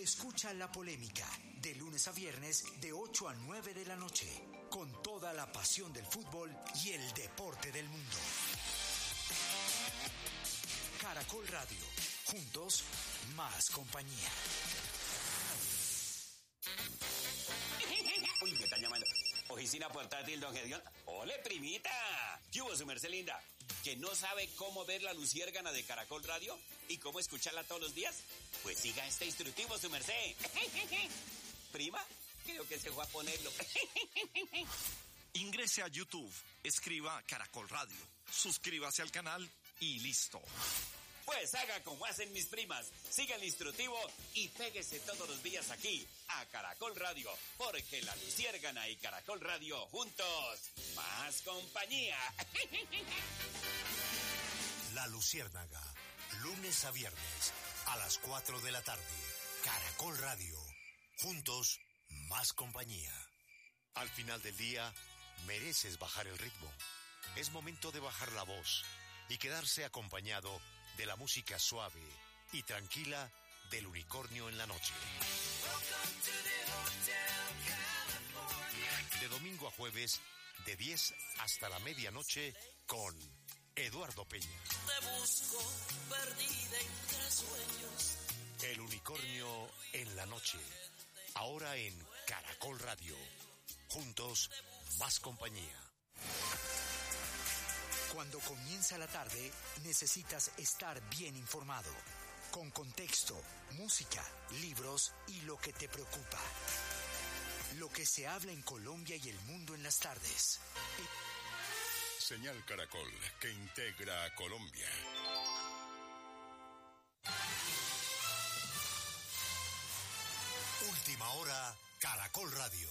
Escucha La Polémica, de lunes a viernes, de 8 a 9 de la noche, con toda la pasión del fútbol y el deporte del mundo. Caracol Radio, juntos, más compañía. Uy, me están llamando. Oficina portátil, don Gedeón. ¡Ole, primita! ¿Qué hubo, su merced linda? ¿Que no sabe cómo ver la luciérgana de Caracol Radio? ¿Y cómo escucharla todos los días? Pues siga este instructivo, su merced. ¿Prima? Creo que se fue a ponerlo. Ingrese a YouTube, escriba Caracol Radio, suscríbase al canal y listo. Pues haga como hacen mis primas, siga el instructivo y péguese todos los días aquí, a Caracol Radio, porque la luciérgana y Caracol Radio juntos, más compañía. La Luciérnaga, lunes a viernes, a las 4 de la tarde. Caracol Radio, juntos, más compañía. Al final del día, mereces bajar el ritmo. Es momento de bajar la voz y quedarse acompañado de la música suave y tranquila del Unicornio en la noche. De domingo a jueves, de 10 hasta la medianoche, con Eduardo Peña. Te busco perdida entre sueños. El Unicornio en la noche. Ahora en Caracol Radio. Juntos, más compañía. Cuando comienza la tarde, necesitas estar bien informado. Con contexto, música, libros y lo que te preocupa. Lo que se habla en Colombia y el mundo en las tardes. Señal Caracol, que integra a Colombia. Última hora, Caracol Radio.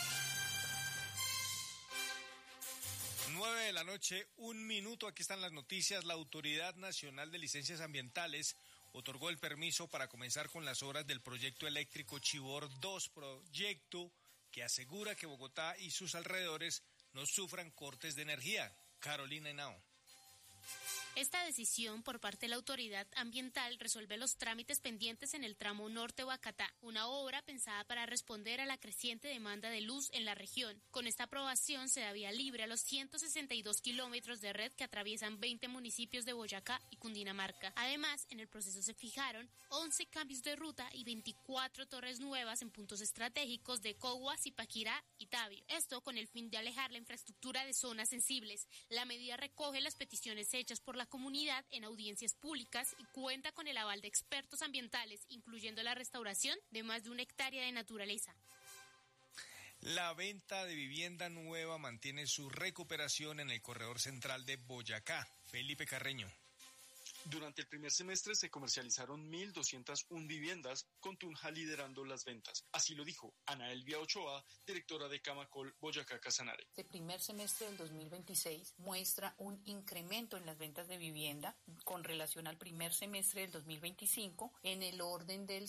9 de la noche, 1 minuto. Aquí están las noticias. La Autoridad Nacional de Licencias Ambientales otorgó el permiso para comenzar con las obras del proyecto eléctrico Chivor 2, proyecto que asegura que Bogotá y sus alrededores no sufran cortes de energía. Carolina Henao. Esta decisión por parte de la autoridad ambiental resuelve los trámites pendientes en el tramo norte Boacatá, una obra pensada para responder a la creciente demanda de luz en la región. Con esta aprobación se da vía libre a los 162 kilómetros de red que atraviesan 20 municipios de Boyacá y Cundinamarca. Además, en el proceso se fijaron 11 cambios de ruta y 24 torres nuevas en puntos estratégicos de Cogua, Zipaquirá y Tabio. Esto con el fin de alejar la infraestructura de zonas sensibles. La medida recoge las peticiones hechas por la comunidad en audiencias públicas y cuenta con el aval de expertos ambientales, incluyendo la restauración de más de 1 hectárea de naturaleza. La venta de vivienda nueva mantiene su recuperación en el corredor central de Boyacá. Felipe Carreño. Durante el primer semestre se comercializaron 1.201 viviendas, con Tunja liderando las ventas. Así lo dijo Ana Elvia Ochoa, directora de Camacol Boyacá Casanare. Este primer semestre del 2026 muestra un incremento en las ventas de vivienda con relación al primer semestre del 2025 en el orden del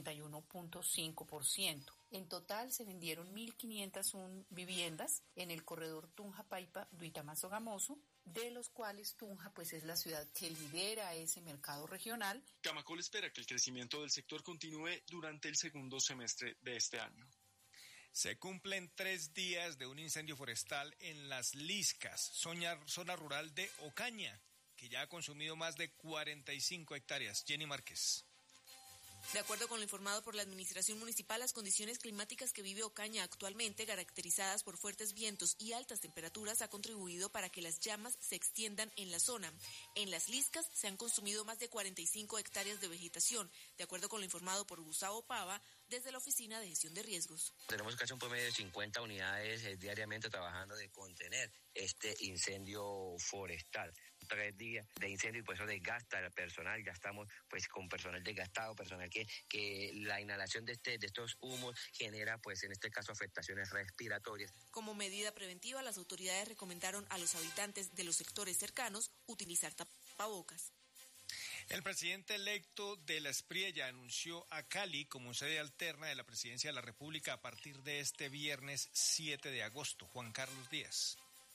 51.5%. En total se vendieron 1.501 viviendas en el corredor Tunja-Paipa-Duitama-Sogamoso, de los cuales Tunja pues es la ciudad que lidera ese mercado regional. Camacol espera que el crecimiento del sector continúe durante el segundo semestre de este año. Se cumplen 3 días de un incendio forestal en Las Liscas, zona rural de Ocaña, que ya ha consumido más de 45 hectáreas. Jenny Márquez. De acuerdo con lo informado por la administración municipal, las condiciones climáticas que vive Ocaña actualmente, caracterizadas por fuertes vientos y altas temperaturas, ha contribuido para que las llamas se extiendan en la zona. En Las Liscas se han consumido más de 45 hectáreas de vegetación, de acuerdo con lo informado por Gustavo Pava, desde la Oficina de Gestión de Riesgos. Tenemos casi un promedio de 50 unidades diariamente trabajando de contener este incendio forestal. 3 días de incendio y por eso desgasta el personal. Ya estamos pues con personal desgastado, personal que la inhalación de estos humos genera pues en este caso afectaciones respiratorias. Como medida preventiva, las autoridades recomendaron a los habitantes de los sectores cercanos utilizar tapabocas. El presidente electo de la Espriella anunció a Cali como sede alterna de la presidencia de la República a partir de este viernes 7 de agosto. Juan Carlos Díaz.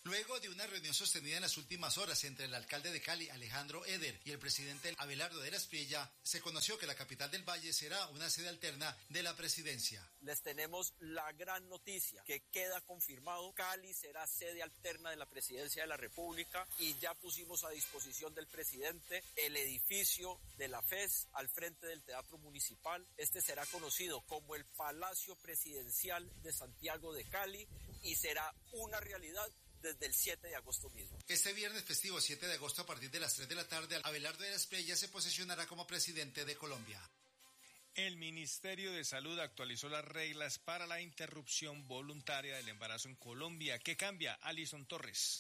Luego de una reunión sostenida en las últimas horas entre el alcalde de Cali, Alejandro Eder, y el presidente Abelardo de la Espriella, se conoció que la capital del Valle será una sede alterna de la presidencia. Les tenemos la gran noticia que queda confirmado: Cali será sede alterna de la presidencia de la República y ya pusimos a disposición del presidente el edificio de la FES al frente del Teatro Municipal. Este será conocido como el Palacio Presidencial de Santiago de Cali y será una realidad desde el 7 de agosto mismo. Este viernes festivo 7 de agosto a partir de las 3 de la tarde, Abelardo de la Espriella se posesionará como presidente de Colombia. El Ministerio de Salud actualizó las reglas para la interrupción voluntaria del embarazo en Colombia. ¿Qué cambia? Alison Torres.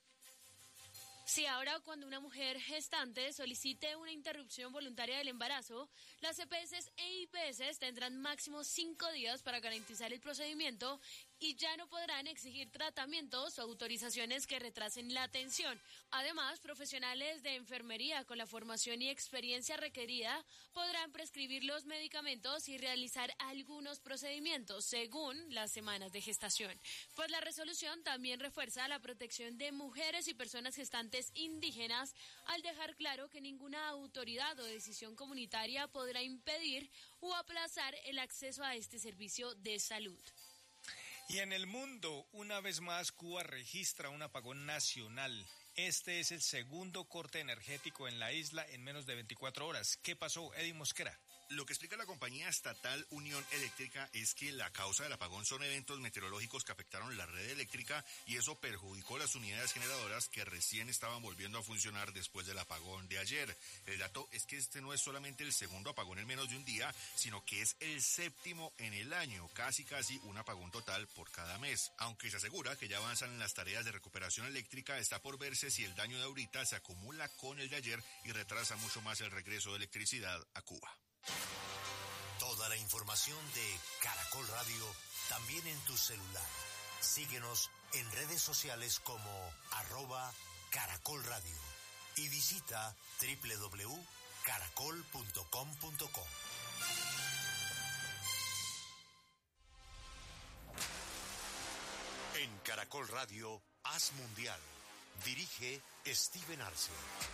Sí, ahora cuando una mujer gestante solicite una interrupción voluntaria del embarazo, las EPS e IPS tendrán máximo 5 días para garantizar el procedimiento y ya no podrán exigir tratamientos o autorizaciones que retrasen la atención. Además, profesionales de enfermería con la formación y experiencia requerida podrán prescribir los medicamentos y realizar algunos procedimientos según las semanas de gestación. Pues la resolución también refuerza la protección de mujeres y personas gestantes indígenas al dejar claro que ninguna autoridad o decisión comunitaria podrá impedir o aplazar el acceso a este servicio de salud. Y en el mundo, una vez más, Cuba registra un apagón nacional. Este es el segundo corte energético en la isla en menos de 24 horas. ¿Qué pasó, Eddie Mosquera? Lo que explica la compañía estatal Unión Eléctrica es que la causa del apagón son eventos meteorológicos que afectaron la red eléctrica y eso perjudicó las unidades generadoras que recién estaban volviendo a funcionar después del apagón de ayer. El dato es que este no es solamente el segundo apagón en menos de un día, sino que es el séptimo en el año, casi un apagón total por cada mes. Aunque se asegura que ya avanzan en las tareas de recuperación eléctrica, está por verse si el daño de ahorita se acumula con el de ayer y retrasa mucho más el regreso de electricidad a Cuba. Toda la información de Caracol Radio también en tu celular. Síguenos en redes sociales como @Caracol Radio y visita www.caracol.com.co. En Caracol Radio, Haz Mundial. Dirige Steven Arce.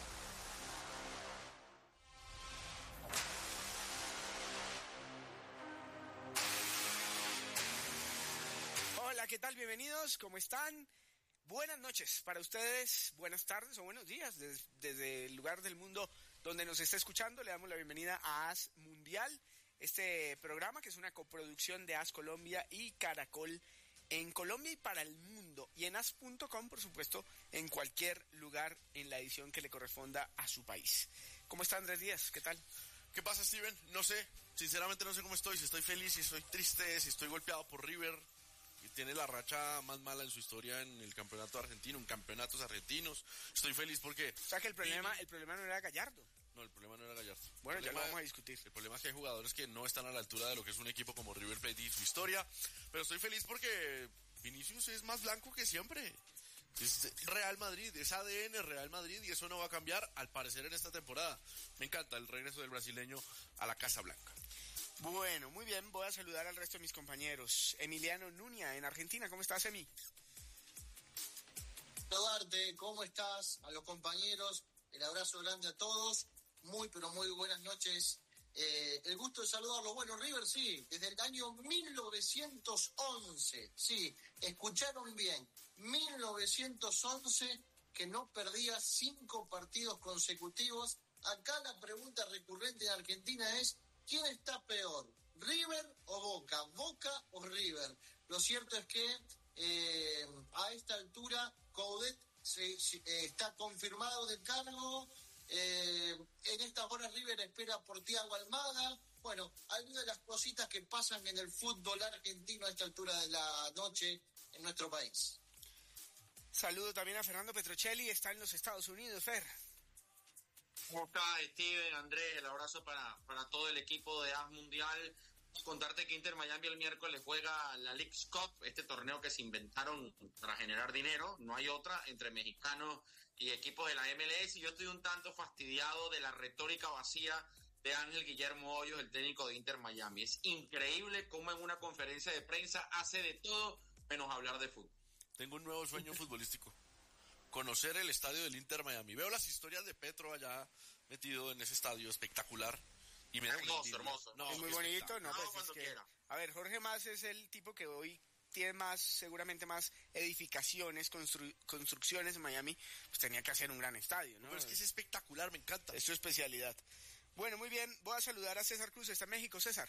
Hola, ¿qué tal? Bienvenidos, ¿cómo están? Buenas noches para ustedes, buenas tardes o buenos días desde el lugar del mundo donde nos está escuchando. Le damos la bienvenida a Haz Mundial, este programa que es una coproducción de Haz Colombia y Caracol en Colombia y para el mundo. Y en haz.com, por supuesto, en cualquier lugar en la edición que le corresponda a su país. ¿Cómo está Andrés Díaz? ¿Qué tal? ¿Qué pasa, Steven? No sé, sinceramente no sé cómo estoy, si estoy feliz, si estoy triste, si estoy golpeado por River. Y tiene la racha más mala en su historia en el campeonato argentino, en campeonatos argentinos. Estoy feliz porque... O sea que el problema no era Gallardo. No, el problema no era Gallardo. Bueno, ya lo vamos a discutir. El problema es que hay jugadores que no están a la altura de lo que es un equipo como River Plate y su historia. Pero estoy feliz porque Vinicius es más blanco que siempre. Es Real Madrid, es ADN Real Madrid y eso no va a cambiar al parecer en esta temporada. Me encanta el regreso del brasileño a la Casa Blanca. Bueno, muy bien, voy a saludar al resto de mis compañeros. Emiliano Nuña, en Argentina, ¿cómo estás, Emi? Saludarte, ¿cómo estás? A los compañeros, el abrazo grande a todos, muy pero muy buenas noches. El gusto de saludarlos. Bueno, River, sí, desde el año 1911, sí, escucharon bien, 1911, que no perdía 5 partidos consecutivos. Acá la pregunta recurrente en Argentina es, ¿quién está peor, River o Boca? ¿Boca o River? Lo cierto es que a esta altura Coudet está confirmado de cargo. En estas horas River espera por Thiago Almada. Bueno, algunas de las cositas que pasan en el fútbol argentino a esta altura de la noche en nuestro país. Saludo también a Fernando Petrocelli, está en los Estados Unidos. Fer. ¿Cómo está, Steven, Andrés? El abrazo para todo el equipo de Haz Mundial. Contarte que Inter Miami el miércoles juega la Leagues Cup, este torneo que se inventaron para generar dinero, no hay otra, entre mexicanos y equipos de la MLS, y yo estoy un tanto fastidiado de la retórica vacía de Ángel Guillermo Hoyos, el técnico de Inter Miami. Es increíble cómo en una conferencia de prensa hace de todo menos hablar de fútbol. tengo un nuevo sueño futbolístico. Conocer el estadio del Inter Miami. Veo las historias de Petro allá metido en ese estadio espectacular. Y me da hermoso. No, es muy bonito, no, pues es que... Quiera. A ver, Jorge Mas es el tipo que hoy tiene seguramente más edificaciones, construcciones en Miami, pues tenía que hacer un gran estadio, ¿no? Pero es que es espectacular, me encanta. Es su especialidad. Bueno, muy bien, voy a saludar a César Cruz, está en México. César.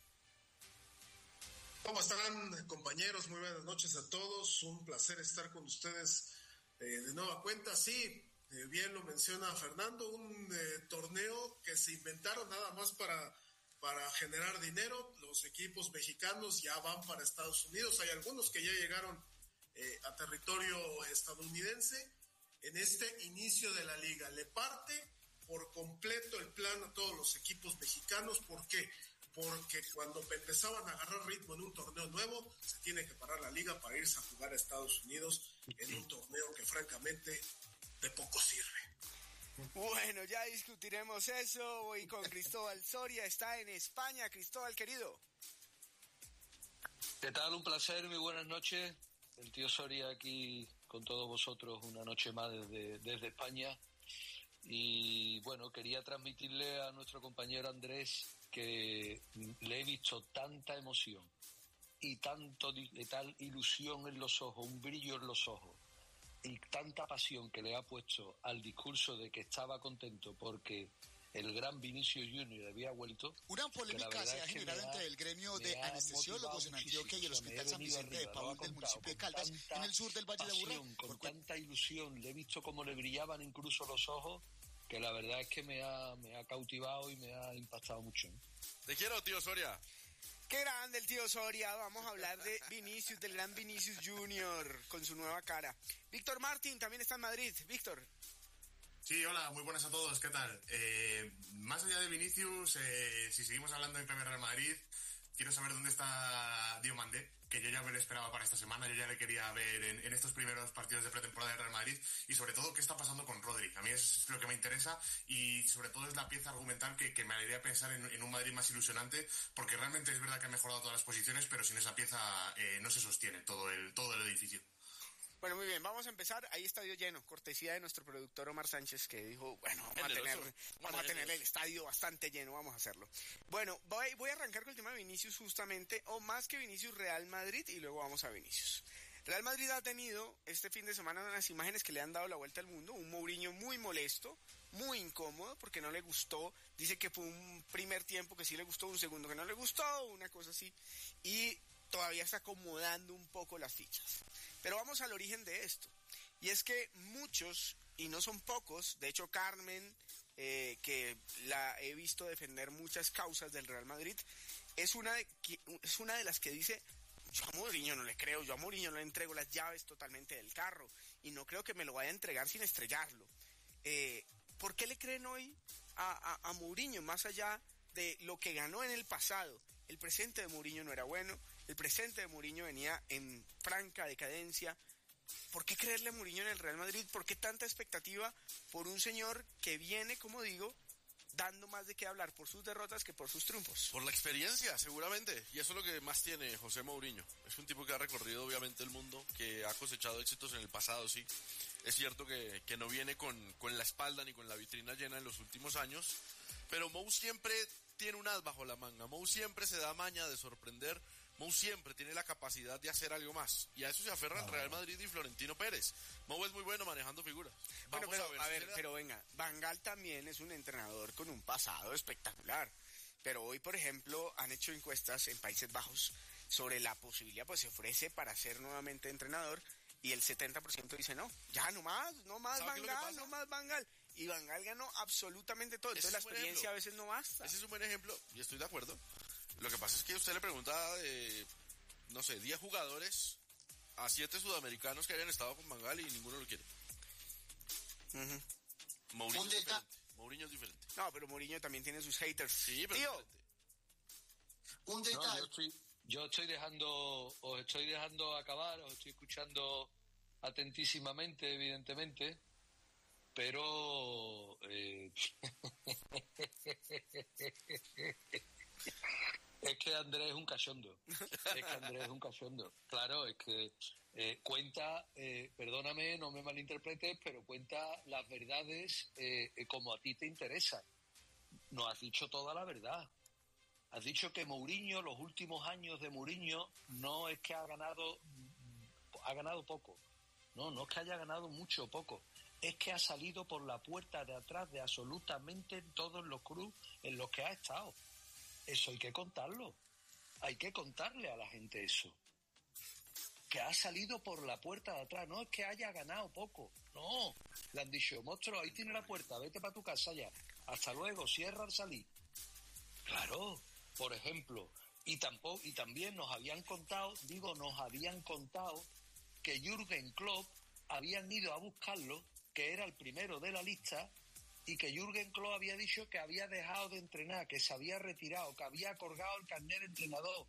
¿Cómo están, compañeros? Muy buenas noches a todos. Un placer estar con ustedes de nueva cuenta. Sí, bien lo menciona Fernando, un torneo que se inventaron nada más para generar dinero. Los equipos mexicanos ya van para Estados Unidos. Hay algunos que ya llegaron a territorio estadounidense. En este inicio de la liga le parte por completo el plan a todos los equipos mexicanos. ¿Por qué? Porque cuando empezaban a agarrar ritmo en un torneo nuevo, se tiene que parar la liga para irse a jugar a Estados Unidos en un torneo que francamente de poco sirve. Bueno, ya discutiremos eso. Voy con Cristóbal Soria, está en España. Cristóbal, querido. ¿Qué tal? Un placer, muy buenas noches. El tío Soria aquí con todos vosotros una noche más desde España. Y bueno, quería transmitirle a nuestro compañero Andrés que le he visto tanta emoción y tal ilusión en los ojos, un brillo en los ojos y tanta pasión que le ha puesto al discurso de que estaba contento porque el gran Vinicius Junior había vuelto. Una polémica se ha generado entre el gremio de anestesiólogos en Antioquia y el Hospital San Vicente de Paúl del municipio de Caldas, en el sur del Valle de Aburrá. Con tanta ilusión, le he visto cómo le brillaban incluso los ojos, que la verdad es que me ha cautivado y me ha impactado mucho. Te quiero, tío Soria. Qué grande el tío Soria. Vamos a hablar de Vinicius, del gran Vinicius Junior, con su nueva cara. Víctor Martín también está en Madrid. Víctor. Sí, hola, muy buenas a todos, ¿qué tal? Más allá de Vinicius, si seguimos hablando en clave Real Madrid, quiero saber dónde está Diomandé, que yo ya me lo esperaba para esta semana, yo ya le quería ver en estos primeros partidos de pretemporada de Real Madrid, y sobre todo qué está pasando con Rodri. A mí es lo que me interesa, y sobre todo es la pieza argumental que me haría pensar en un Madrid más ilusionante, porque realmente es verdad que ha mejorado todas las posiciones, pero sin esa pieza no se sostiene todo el edificio. Bueno, muy bien, vamos a empezar. Ahí estadio lleno, cortesía de nuestro productor Omar Sánchez, que dijo, bueno, vamos a tener el estadio bastante lleno, vamos a hacerlo. Bueno, voy a arrancar con el tema de Vinicius justamente, o más que Vinicius, Real Madrid, y luego vamos a Vinicius. Real Madrid ha tenido este fin de semana unas imágenes que le han dado la vuelta al mundo, un Mourinho muy molesto, muy incómodo, porque no le gustó, dice que fue un primer tiempo que sí le gustó, un segundo que no le gustó, una cosa así, y todavía está acomodando un poco las fichas. Pero vamos al origen de esto, y es que muchos, y no son pocos, de hecho Carmen, que la he visto defender muchas causas del Real Madrid, es una de las que dice, yo a Mourinho no le creo, yo a Mourinho no le entrego las llaves totalmente del carro, y no creo que me lo vaya a entregar sin estrellarlo. ¿Por qué le creen hoy a Mourinho, más allá de lo que ganó en el pasado? El presente de Mourinho no era bueno, el presente de Mourinho venía en franca decadencia. ¿Por qué creerle a Mourinho en el Real Madrid? ¿Por qué tanta expectativa por un señor que viene, como digo, dando más de qué hablar por sus derrotas que por sus triunfos? Por la experiencia, seguramente, y eso es lo que más tiene José Mourinho. Es un tipo que ha recorrido obviamente el mundo, que ha cosechado éxitos en el pasado, sí. Es cierto que no viene con la espalda ni con la vitrina llena en los últimos años, pero Mou siempre tiene un as bajo la manga. Mou siempre se da maña de sorprender. Mou siempre tiene la capacidad de hacer algo más. Y a eso se aferra el Real Madrid y Florentino Pérez. Mou es muy bueno manejando figuras. Bueno, pero venga, Van Gaal también es un entrenador con un pasado espectacular. Pero hoy, por ejemplo, han hecho encuestas en Países Bajos sobre la posibilidad, pues se ofrece para ser nuevamente entrenador, y el 70% dice no, ya no más Van Gaal. Y Van Gaal ganó absolutamente todo. Entonces la experiencia a veces no basta. Ese es un buen ejemplo, y estoy de acuerdo. Lo que pasa es que usted le pregunta, 10 jugadores a 7 sudamericanos que hayan estado con Van Gaal y ninguno lo quiere. Mourinho es diferente. No, pero Mourinho también tiene sus haters. Sí, pero tío. Un detalle. No, yo os estoy dejando acabar, os estoy escuchando atentísimamente, evidentemente, pero es que Andrés es un cachondo. Claro, es que cuenta, perdóname, no me malinterpretes, pero cuenta las verdades como a ti te interesa. No has dicho toda la verdad. Has dicho que Mourinho, los últimos años de Mourinho, no es que ha ganado poco. No es que haya ganado mucho o poco. Es que ha salido por la puerta de atrás de absolutamente todos los clubes en los que ha estado. Eso hay que contarlo. Hay que contarle a la gente eso. Que ha salido por la puerta de atrás. No es que haya ganado poco. No. Le han dicho, monstruo, ahí tiene la puerta, vete para tu casa ya. Hasta luego, cierra al salir. Claro, por ejemplo. Y también nos habían contado que Jürgen Klopp habían ido a buscarlo, que era el primero de la lista, y que Jürgen Klopp había dicho que había dejado de entrenar, que se había retirado, que había colgado el carnet de entrenador.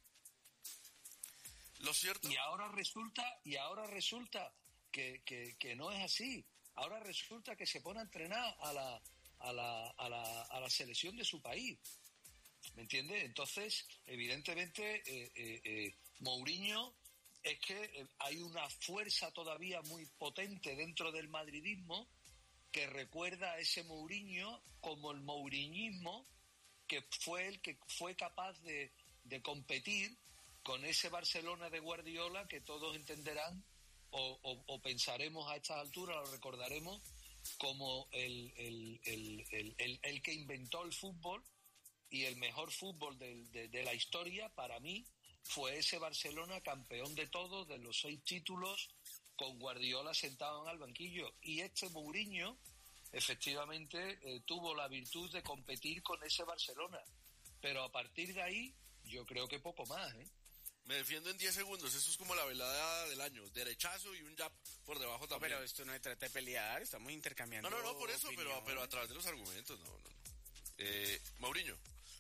¿Lo cierto? Y ahora resulta que no es así. Ahora resulta que se pone a entrenar a la selección de su país. ¿Me entiendes? Entonces, evidentemente, Mourinho, es que hay una fuerza todavía muy potente dentro del madridismo que recuerda a ese Mourinho como el mouriñismo, que fue el que fue capaz de competir con ese Barcelona de Guardiola, que todos entenderán o pensaremos a estas alturas, lo recordaremos como el que inventó el fútbol, y el mejor fútbol de la historia para mí fue ese Barcelona campeón de todo, de los 6 títulos, con Guardiola sentado en el banquillo. Y este Mourinho, efectivamente, tuvo la virtud de competir con ese Barcelona. Pero a partir de ahí, yo creo que poco más, ¿eh? Me defiendo en 10 segundos, eso es como la velada del año, derechazo y un jab por debajo también. No, pero esto no se trata de pelear, estamos intercambiando. No, por eso, pero a través de los argumentos, no. Mourinho,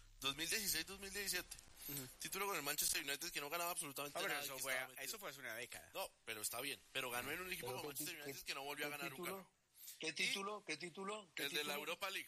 2016-2017. Título con el Manchester United, que no ganaba absolutamente nada. Eso fue hace una década. No, pero está bien. Pero ganó en un equipo como Manchester United que no volvió a ganar nunca. ¿Qué título? El de la Europa League.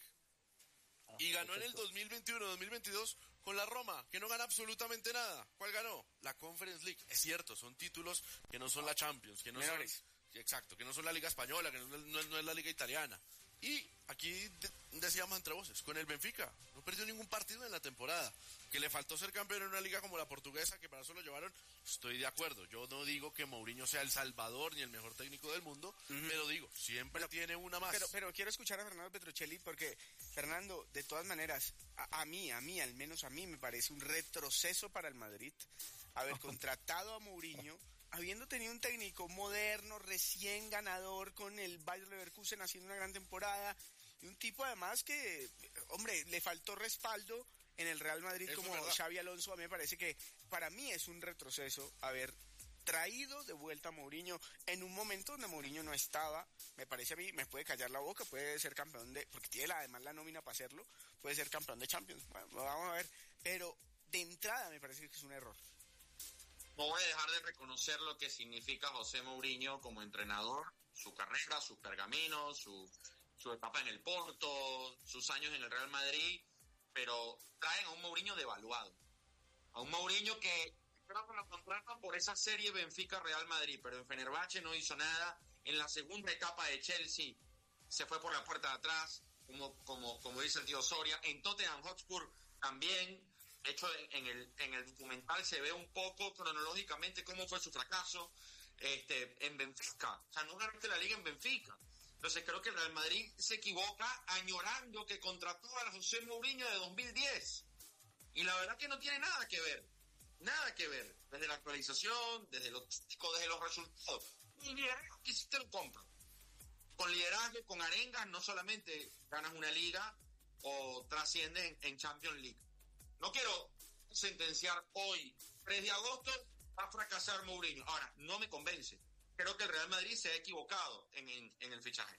Y ganó en el 2021-2022 con la Roma, que no gana absolutamente nada. ¿Cuál ganó? La Conference League. Es cierto, son títulos que no son la Champions, que no menores. Exacto, que no son la Liga Española, que no es la Liga Italiana. Y aquí decíamos entre voces, con el Benfica, no perdió ningún partido en la temporada. Que le faltó ser campeón en una liga como la portuguesa, que para eso lo llevaron, estoy de acuerdo. Yo no digo que Mourinho sea el salvador ni el mejor técnico del mundo, pero digo, siempre tiene una más. Pero quiero escuchar a Fernando Petrocelli, porque, Fernando, de todas maneras, al menos a mí me parece un retroceso para el Madrid haber contratado a Mourinho, habiendo tenido un técnico moderno, recién ganador con el Bayer Leverkusen haciendo una gran temporada, y un tipo además que, hombre, le faltó respaldo en el Real Madrid. Eso como Xabi Alonso. A mí me parece que para mí es un retroceso haber traído de vuelta a Mourinho en un momento donde Mourinho no estaba. Me parece a mí, me puede callar la boca, puede ser campeón porque tiene además la nómina para hacerlo, puede ser campeón de Champions. Bueno, vamos a ver, pero de entrada me parece que es un error. No voy a dejar de reconocer lo que significa José Mourinho como entrenador, su carrera, sus pergaminos, su etapa en el Porto, sus años en el Real Madrid, pero traen a un Mourinho devaluado, a un Mourinho que creo que lo contratan por esa serie Benfica-Real Madrid, pero en Fenerbahce no hizo nada. En la segunda etapa de Chelsea se fue por la puerta de atrás, como dice el tío Soria. En Tottenham Hotspur también. De hecho, en el documental se ve un poco cronológicamente cómo fue su fracaso en Benfica. O sea, no ganaste la liga en Benfica. Entonces creo que el Real Madrid se equivoca añorando que contrató a José Mourinho de 2010. Y la verdad que no tiene nada que ver. Nada que ver. Desde la actualización, desde los resultados. Y liderazgo que sí te lo compro. Con liderazgo, con arengas, no solamente ganas una liga o trasciendes en Champions League. No quiero sentenciar hoy, 3 de agosto, va a fracasar Mourinho. Ahora, no me convence. Creo que el Real Madrid se ha equivocado en el fichaje.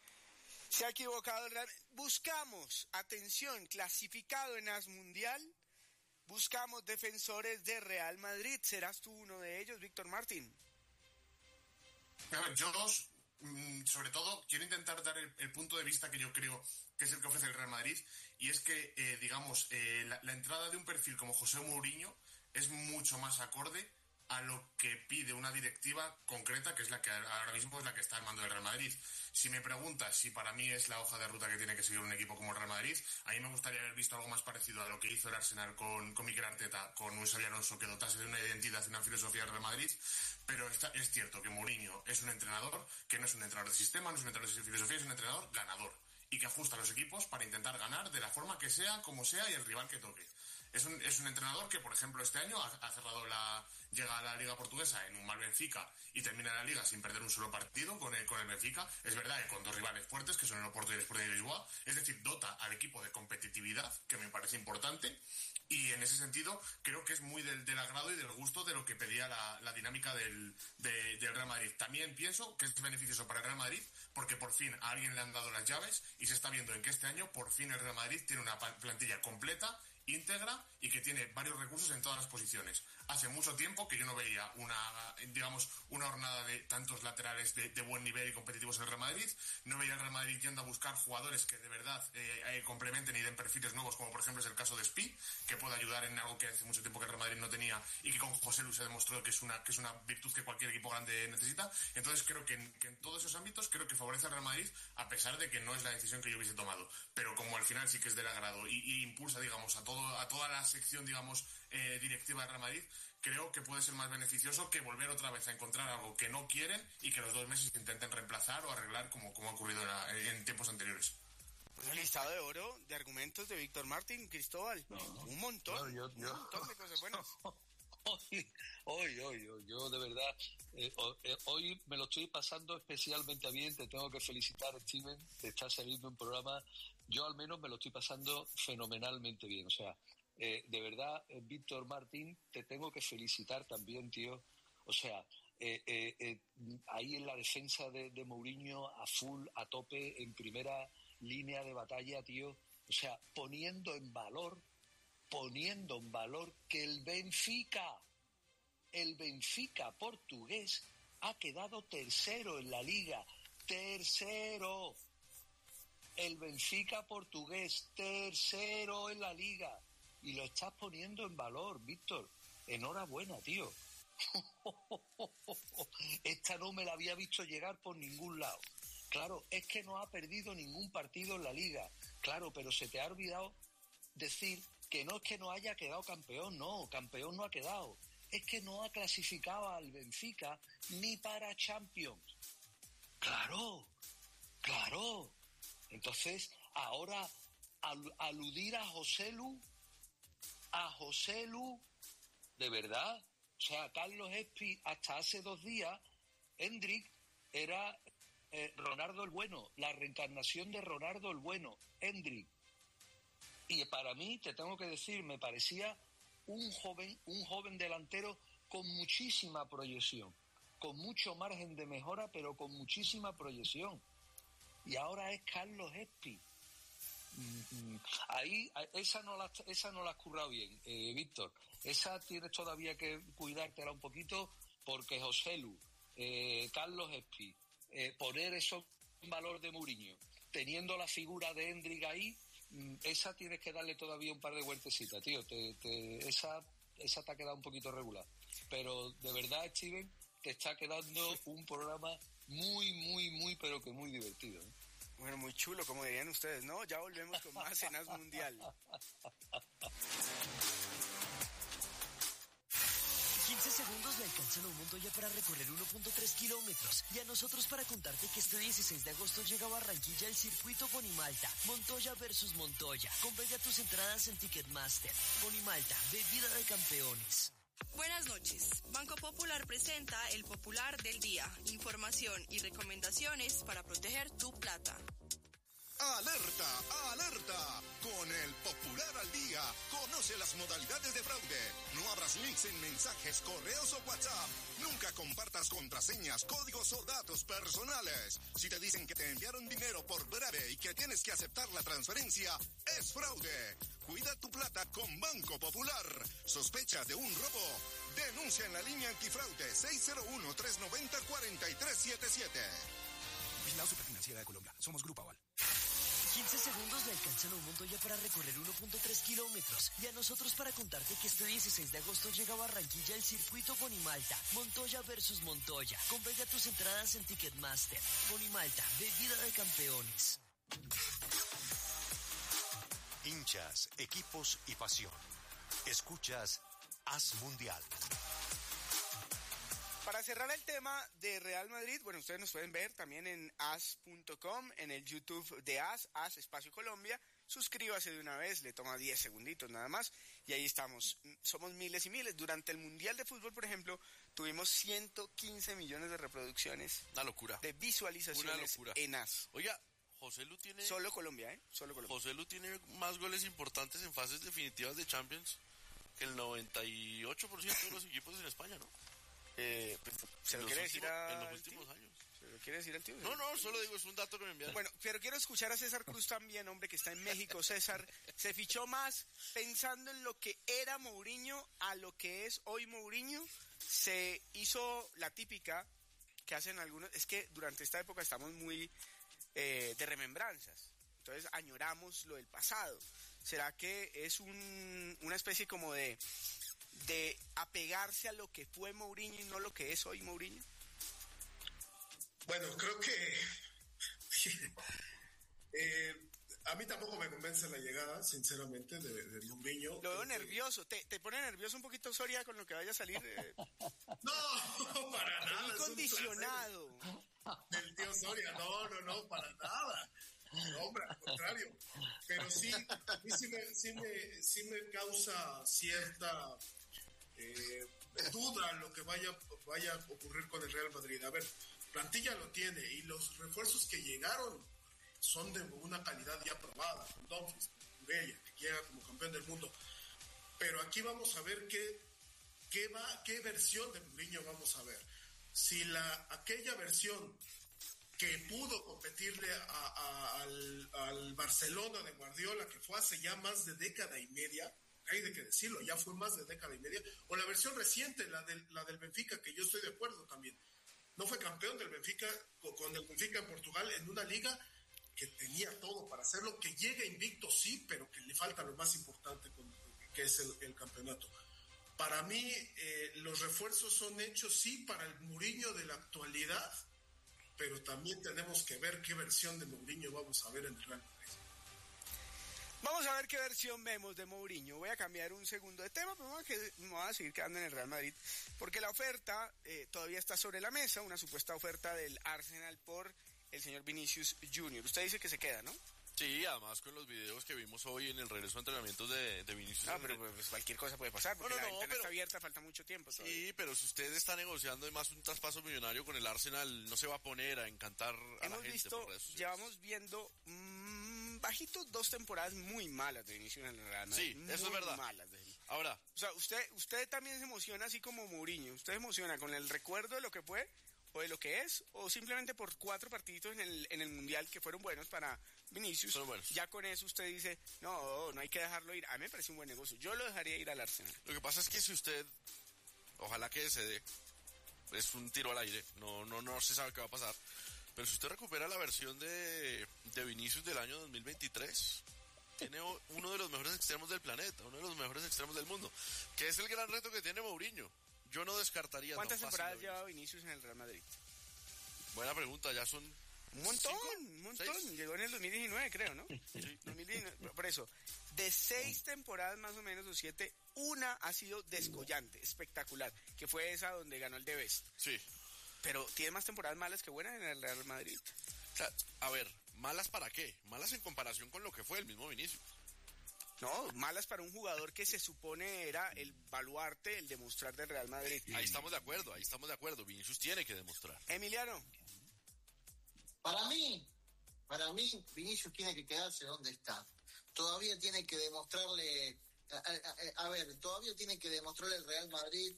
Se ha equivocado el Real. Buscamos, atención, clasificado en AS Mundial, buscamos defensores de Real Madrid. ¿Serás tú uno de ellos, Víctor Martín? Yo sobre todo, quiero intentar dar el punto de vista que yo creo que es el que ofrece el Real Madrid, y es que, la entrada de un perfil como José Mourinho es mucho más acorde a lo que pide una directiva concreta, que es la que ahora mismo es la que está al mando del Real Madrid. Si me preguntas si para mí es la hoja de ruta que tiene que seguir un equipo como el Real Madrid, a mí me gustaría haber visto algo más parecido a lo que hizo el Arsenal con Mikel Arteta, con Luis Xabi Alonso, que dotase de una identidad y una filosofía del Real Madrid. Pero es cierto que Mourinho es un entrenador que no es un entrenador de sistema, no es un entrenador de filosofía, es un entrenador ganador y que ajusta a los equipos para intentar ganar de la forma que sea, como sea y el rival que toque. Es un entrenador que, por ejemplo, este año ha cerrado llega a la Liga Portuguesa en un mal Benfica y termina la Liga sin perder un solo partido con el Benfica. Es verdad que con dos rivales fuertes, que son el Oporto y el Sporting de Lisboa. Es decir, dota al equipo de competitividad, que me parece importante. Y en ese sentido creo que es muy del agrado y del gusto de lo que pedía la dinámica del Real Madrid. También pienso que es beneficioso para el Real Madrid porque por fin a alguien le han dado las llaves y se está viendo en que este año por fin el Real Madrid tiene una plantilla completa, íntegra y que tiene varios recursos en todas las posiciones. Hace mucho tiempo que yo no veía una hornada de tantos laterales de buen nivel y competitivos en el Real Madrid. No veía al Real Madrid yendo a buscar jugadores que de verdad complementen y den perfiles nuevos, como por ejemplo es el caso de Spi, que puede ayudar en algo que hace mucho tiempo que el Real Madrid no tenía y que con José Lu se demostró que es una virtud que cualquier equipo grande necesita. Entonces creo que en todos esos ámbitos creo que favorece al Real Madrid, a pesar de que no es la decisión que yo hubiese tomado. Pero como al final sí que es del agrado y impulsa, digamos, a toda la sección, digamos, directiva del Real Madrid, creo que puede ser más beneficioso que volver otra vez a encontrar algo que no quieren y que los 2 meses intenten reemplazar o arreglar como ha ocurrido en tiempos anteriores. Bueno, el listado de oro de argumentos de Víctor Martín, Cristóbal. Un montón. Un montón de cosas buenas. Hoy, yo de verdad, hoy me lo estoy pasando especialmente bien. Te tengo que felicitar, Steven, te está saliendo un programa. Yo al menos me lo estoy pasando fenomenalmente bien. O sea, de verdad, Víctor Martín, te tengo que felicitar también, tío. O sea, ahí en la defensa de Mourinho, a full, a tope, en primera línea de batalla, tío. O sea, poniendo en valor que el Benfica portugués ha quedado tercero en la liga. ¡Tercero! El Benfica portugués, tercero en la liga. Y lo estás poniendo en valor, Víctor. Enhorabuena, tío. Esta no me la había visto llegar por ningún lado. Claro, es que no ha perdido ningún partido en la liga. Claro, pero se te ha olvidado decir que no es que no haya quedado campeón. No, campeón no ha quedado. Es que no ha clasificado al Benfica ni para Champions. Claro. Entonces, ahora aludir a José Lu, de verdad. O sea, Carlos Espi, hasta hace 2 días, Hendrik era Ronaldo el Bueno, la reencarnación de Ronaldo el Bueno, Hendrik. Y para mí, te tengo que decir, me parecía un joven delantero con muchísima proyección, con mucho margen de mejora, pero con muchísima proyección. Y ahora es Carlos Espi. Ahí, esa no la has currado bien, Víctor. Esa tienes todavía que cuidártela un poquito, porque José Lu, Carlos Espi, poner eso en valor de Mourinho, teniendo la figura de Hendrik ahí, esa tienes que darle todavía un par de vueltecitas, tío. Esa te ha quedado un poquito regular. Pero de verdad, Steven, te está quedando un programa muy, pero que muy divertido, ¿eh? Bueno, muy chulo, como dirían ustedes, ¿no? Ya volvemos con más en As Mundial. 15 segundos le alcanzan a un Montoya para recorrer 1.3 kilómetros. Y a nosotros para contarte que este 16 de agosto llega a Barranquilla el circuito Ponimalta. Montoya versus Montoya. Compra ya tus entradas en Ticketmaster. Ponimalta, bebida de campeones. Buenas noches. Banco Popular presenta el Popular del Día. Información y recomendaciones para proteger tu plata. ¡Alerta! ¡Alerta! Con el Popular al Día, conoce las modalidades de fraude. No abras links en mensajes, correos o WhatsApp. Nunca compartas contraseñas, códigos o datos personales. Si te dicen que te enviaron dinero por breve y que tienes que aceptar la transferencia, es fraude. Cuida tu plata con Banco Popular. ¿Sospechas de un robo? Denuncia en la línea antifraude 601-390-4377. Vigilado Superfinanciera de Colombia. Somos Grupo Aval. 15 segundos le alcanzan a un Montoya para recorrer 1.3 kilómetros y a nosotros para contarte que este 16 de agosto llega a Barranquilla el circuito Ponimalta, Montoya versus Montoya. Compra ya tus entradas en Ticketmaster. Ponimalta, bebida de campeones. Hinchas, equipos y pasión. Escuchas AS Mundial. Para cerrar el tema de Real Madrid, bueno, ustedes nos pueden ver también en as.com, en el YouTube de AS Espacio Colombia. Suscríbase de una vez, le toma 10 segunditos nada más y ahí estamos. Somos miles y miles. Durante el Mundial de Fútbol, por ejemplo, tuvimos 115 millones de reproducciones. Una locura. De visualizaciones en AS. Oiga, José Lu tiene... Solo Colombia, ¿eh? Solo Colombia. José Lu tiene más goles importantes en fases definitivas de Champions que el 98% de los equipos en España, ¿no? Pues, ¿se lo quiere decir en los últimos años? ¿Se lo quiere decir al tío? No, solo digo, es un dato que me enviaron. Bueno, pero quiero escuchar a César Cruz también, hombre, que está en México. César, se fichó más pensando en lo que era Mourinho a lo que es hoy Mourinho. Se hizo la típica que hacen algunos, es que durante esta época estamos muy de remembranzas, entonces añoramos lo del pasado. ¿Será que es una especie como de apegarse a lo que fue Mourinho y no lo que es hoy Mourinho? Bueno, creo que a mí tampoco me convence la llegada, sinceramente, de Mourinho. Lo veo nervioso. ¿Te pone nervioso un poquito, Soria, con lo que vaya a salir? No, para nada. Muy condicionado. Del tío Soria, no, para nada. No, hombre, al contrario. Pero sí, a mí sí me causa cierta duda lo que vaya a ocurrir con el Real Madrid. A ver, plantilla lo tiene y los refuerzos que llegaron son de una calidad ya probada, con Dumfries, con Cucurella, que llega como campeón del mundo. Pero aquí vamos a ver qué versión de Mourinho vamos a ver. Si aquella versión que pudo competirle al Barcelona de Guardiola, que fue hace ya más de década y media, hay de que decirlo, ya fue más de década y media, o la versión reciente, la del Benfica, que yo estoy de acuerdo también. No fue campeón del Benfica, con el Benfica en Portugal, en una liga que tenía todo para hacerlo, que llega invicto, sí, pero que le falta lo más importante, que es el campeonato. Para mí, los refuerzos son hechos, sí, para el Mourinho de la actualidad, pero también tenemos que ver qué versión de Mourinho vamos a ver en el Real Madrid. Vamos a ver qué versión vemos de Mourinho. Voy a cambiar un segundo de tema, pero me voy a seguir quedando en el Real Madrid, porque la oferta todavía está sobre la mesa, una supuesta oferta del Arsenal por el señor Vinicius Junior. Usted dice que se queda, ¿no? Sí, además con los videos que vimos hoy en el regreso a entrenamientos de Vinicius. No, pero pues cualquier cosa puede pasar, porque la ventana está abierta, falta mucho tiempo todavía. Sí, pero si usted está negociando además un traspaso millonario con el Arsenal, no se va a poner a encantar a la gente por redes sociales. Llevamos viendo bajito 2 temporadas muy malas de Vinicius en el Real Madrid. Sí, eso es verdad. Malas de él. Ahora, o sea, usted también se emociona así como Mourinho. ¿Usted se emociona con el recuerdo de lo que fue o de lo que es, o simplemente por 4 partiditos en el Mundial que fueron buenos para Vinicius? Ya con eso usted dice, no hay que dejarlo ir. A mí me parece un buen negocio. Yo lo dejaría ir al Arsenal. Lo que pasa es que si usted, ojalá que se dé, es un tiro al aire, no se sabe qué va a pasar, pero si usted recupera la versión de Vinicius del año 2023, tiene uno de los mejores extremos del planeta, uno de los mejores extremos del mundo, que es el gran reto que tiene Mourinho. Yo no descartaría. ¿Cuántas temporadas lleva Vinicius en el Real Madrid? Buena pregunta, ya son un montón. 6. Llegó en el 2019, creo, ¿no? Sí. 2019, por eso, de 6 temporadas más o menos, o 7, una ha sido descollante, espectacular, que fue esa donde ganó el The Best. Sí. Pero tiene más temporadas malas que buenas en el Real Madrid. O sea, a ver, ¿malas para qué? Malas en comparación con lo que fue el mismo Vinicius. No, malas para un jugador que se supone era el baluarte, el demostrar del Real Madrid. Ahí estamos de acuerdo. Vinicius tiene que demostrar. Emiliano. Para mí, Vinicius tiene que quedarse donde está. Todavía tiene que demostrarle, todavía tiene que demostrarle al Real Madrid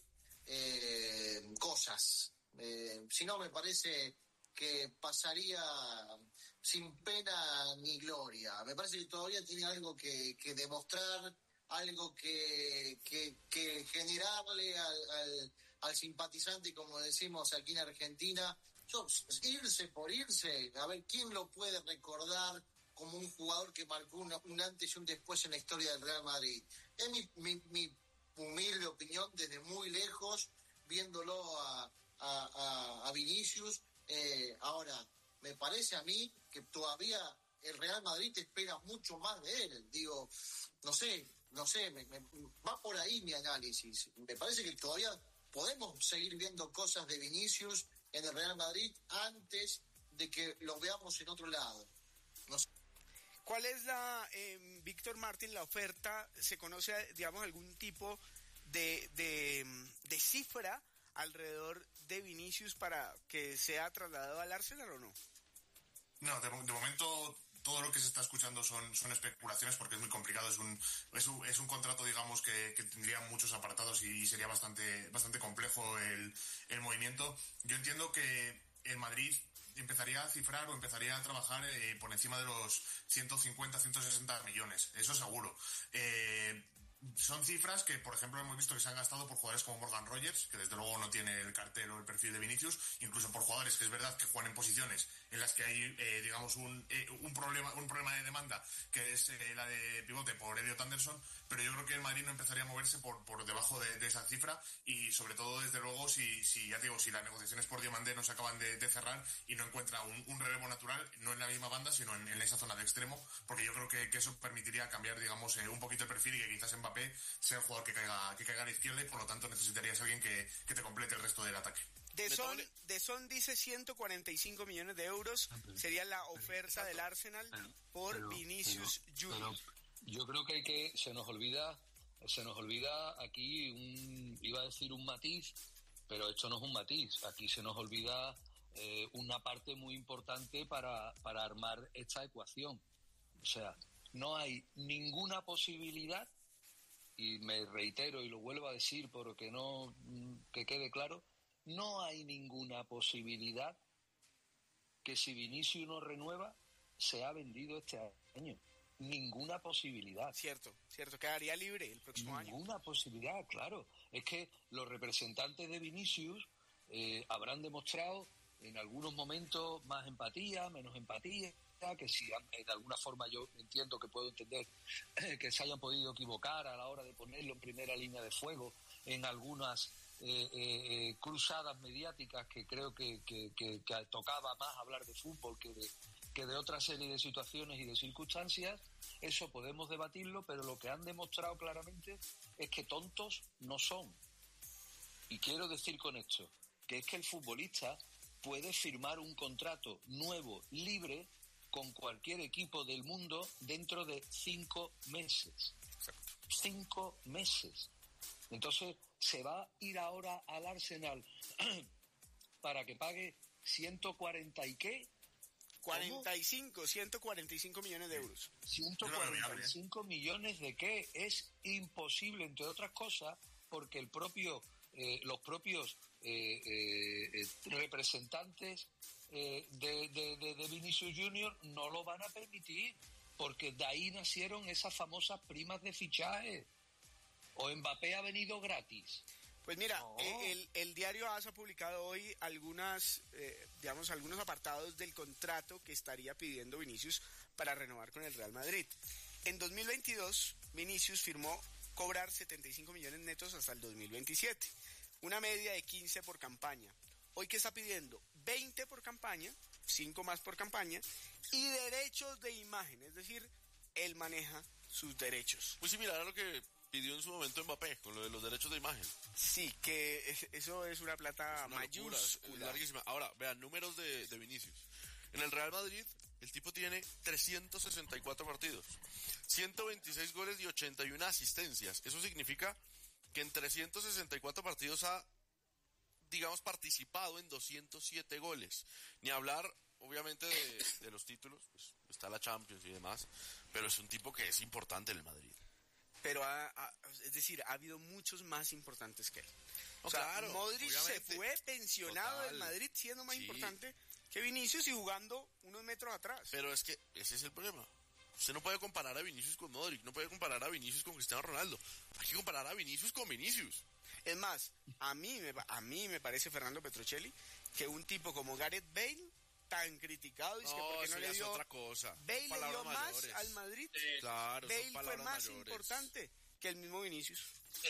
cosas. Si no, me parece que pasaría sin pena ni gloria. Me parece que todavía tiene algo que demostrar, algo que generarle al simpatizante, como decimos aquí en Argentina, irse por irse, a ver, ¿quién lo puede recordar como un jugador que marcó un antes y un después en la historia del Real Madrid? Es mi humilde opinión desde muy lejos, viéndolo a Vinicius. Ahora, me parece a mí que todavía el Real Madrid espera mucho más de él. Digo, no sé, va por ahí mi análisis. Me parece que todavía podemos seguir viendo cosas de Vinicius en el Real Madrid antes de que lo veamos en otro lado. No sé. ¿Cuál es Víctor Martín, la oferta? ¿Se conoce, digamos, algún tipo de cifra alrededor de Vinicius para que sea trasladado al Arsenal o no? No, de momento todo lo que se está escuchando son especulaciones, porque es muy complicado. Es un contrato, digamos, que tendría muchos apartados y sería bastante complejo el movimiento. Yo entiendo que el Madrid empezaría a cifrar o empezaría a trabajar por encima de los 150, 160 millones, eso seguro. Son cifras que, por ejemplo, hemos visto que se han gastado por jugadores como Morgan Rogers, que desde luego no tiene el cartel o el perfil de Vinicius, incluso por jugadores que es verdad que juegan en posiciones en las que hay, digamos, un problema de demanda, que es la de pivote por Elliot Anderson, pero yo creo que el Madrid no empezaría a moverse por debajo de esa cifra, y sobre todo, desde luego, si las negociaciones por Diomandé no se acaban de cerrar y no encuentra un relevo natural, no en la misma banda, sino en esa zona de extremo, porque yo creo que eso permitiría cambiar, digamos, un poquito el perfil, y que quizás Mbappé sea el jugador que caiga a la izquierda, y por lo tanto necesitarías a alguien que te complete el resto del ataque. De Son dice 145 millones de euros sería la oferta del Arsenal por Vinicius Junior. Yo creo que se nos olvida aquí iba a decir un matiz, pero esto no es un matiz. Aquí se nos olvida una parte muy importante para armar esta ecuación. O sea, no hay ninguna posibilidad, y me reitero y lo vuelvo a decir porque que quede claro, no hay ninguna posibilidad que si Vinicius no renueva, sea vendido este año. Ninguna posibilidad. Cierto, quedaría libre el próximo año. Ninguna posibilidad, claro. Es que los representantes de Vinicius habrán demostrado en algunos momentos más empatía, menos empatía, que si de alguna forma yo entiendo que puedo entender que se hayan podido equivocar a la hora de ponerlo en primera línea de fuego en algunas cruzadas mediáticas, que creo que tocaba más hablar de fútbol que de otra serie de situaciones y de circunstancias. Eso podemos debatirlo, pero lo que han demostrado claramente es que tontos no son. Y quiero decir con esto que es que el futbolista puede firmar un contrato nuevo, libre, con cualquier equipo del mundo dentro de 5 meses. Exacto. 5 meses. Entonces, ¿se va a ir ahora al Arsenal para que pague 140 y qué? 145 millones de euros. 145 millones de qué? Es imposible, entre otras cosas, porque los propios representantes de Vinicius Junior no lo van a permitir, porque de ahí nacieron esas famosas primas de fichaje. ¿O Mbappé ha venido gratis? Pues mira, no. El diario AS ha publicado hoy algunos apartados del contrato que estaría pidiendo Vinicius para renovar con el Real Madrid. En 2022, Vinicius firmó cobrar 75 millones netos hasta el 2027, una media de 15 por campaña. Hoy, ¿qué está pidiendo? 20 por campaña, 5 más por campaña, y derechos de imagen, es decir, él maneja sus derechos. Muy similar a lo que pidió en su momento Mbappé, con lo de los derechos de imagen. Sí, que eso es una plata mayúscula. Es larguísima. Ahora, vean, números de Vinicius. En el Real Madrid, el tipo tiene 364 partidos, 126 goles y 81 asistencias. Eso significa que en 364 partidos ha, digamos, participado en 207 goles. Ni hablar, obviamente, de los títulos, pues está la Champions y demás, pero es un tipo que es importante en el Madrid. Pero es decir, ha habido muchos más importantes que él. O sea, claro, Modric se fue pensionado del Madrid siendo más importante que Vinicius y jugando unos metros atrás. Pero es que ese es el problema. Usted no puede comparar a Vinicius con Modric, no puede comparar a Vinicius con Cristiano Ronaldo. Hay que comparar a Vinicius con Vinicius. Es más, a mí me parece, Fernando Petrocelli, que un tipo como Gareth Bale, tan criticado, es que porque no le dio otra cosa. Bale le dio más al Madrid. Claro, Bale fue más mayores. importante que el mismo Vinicius.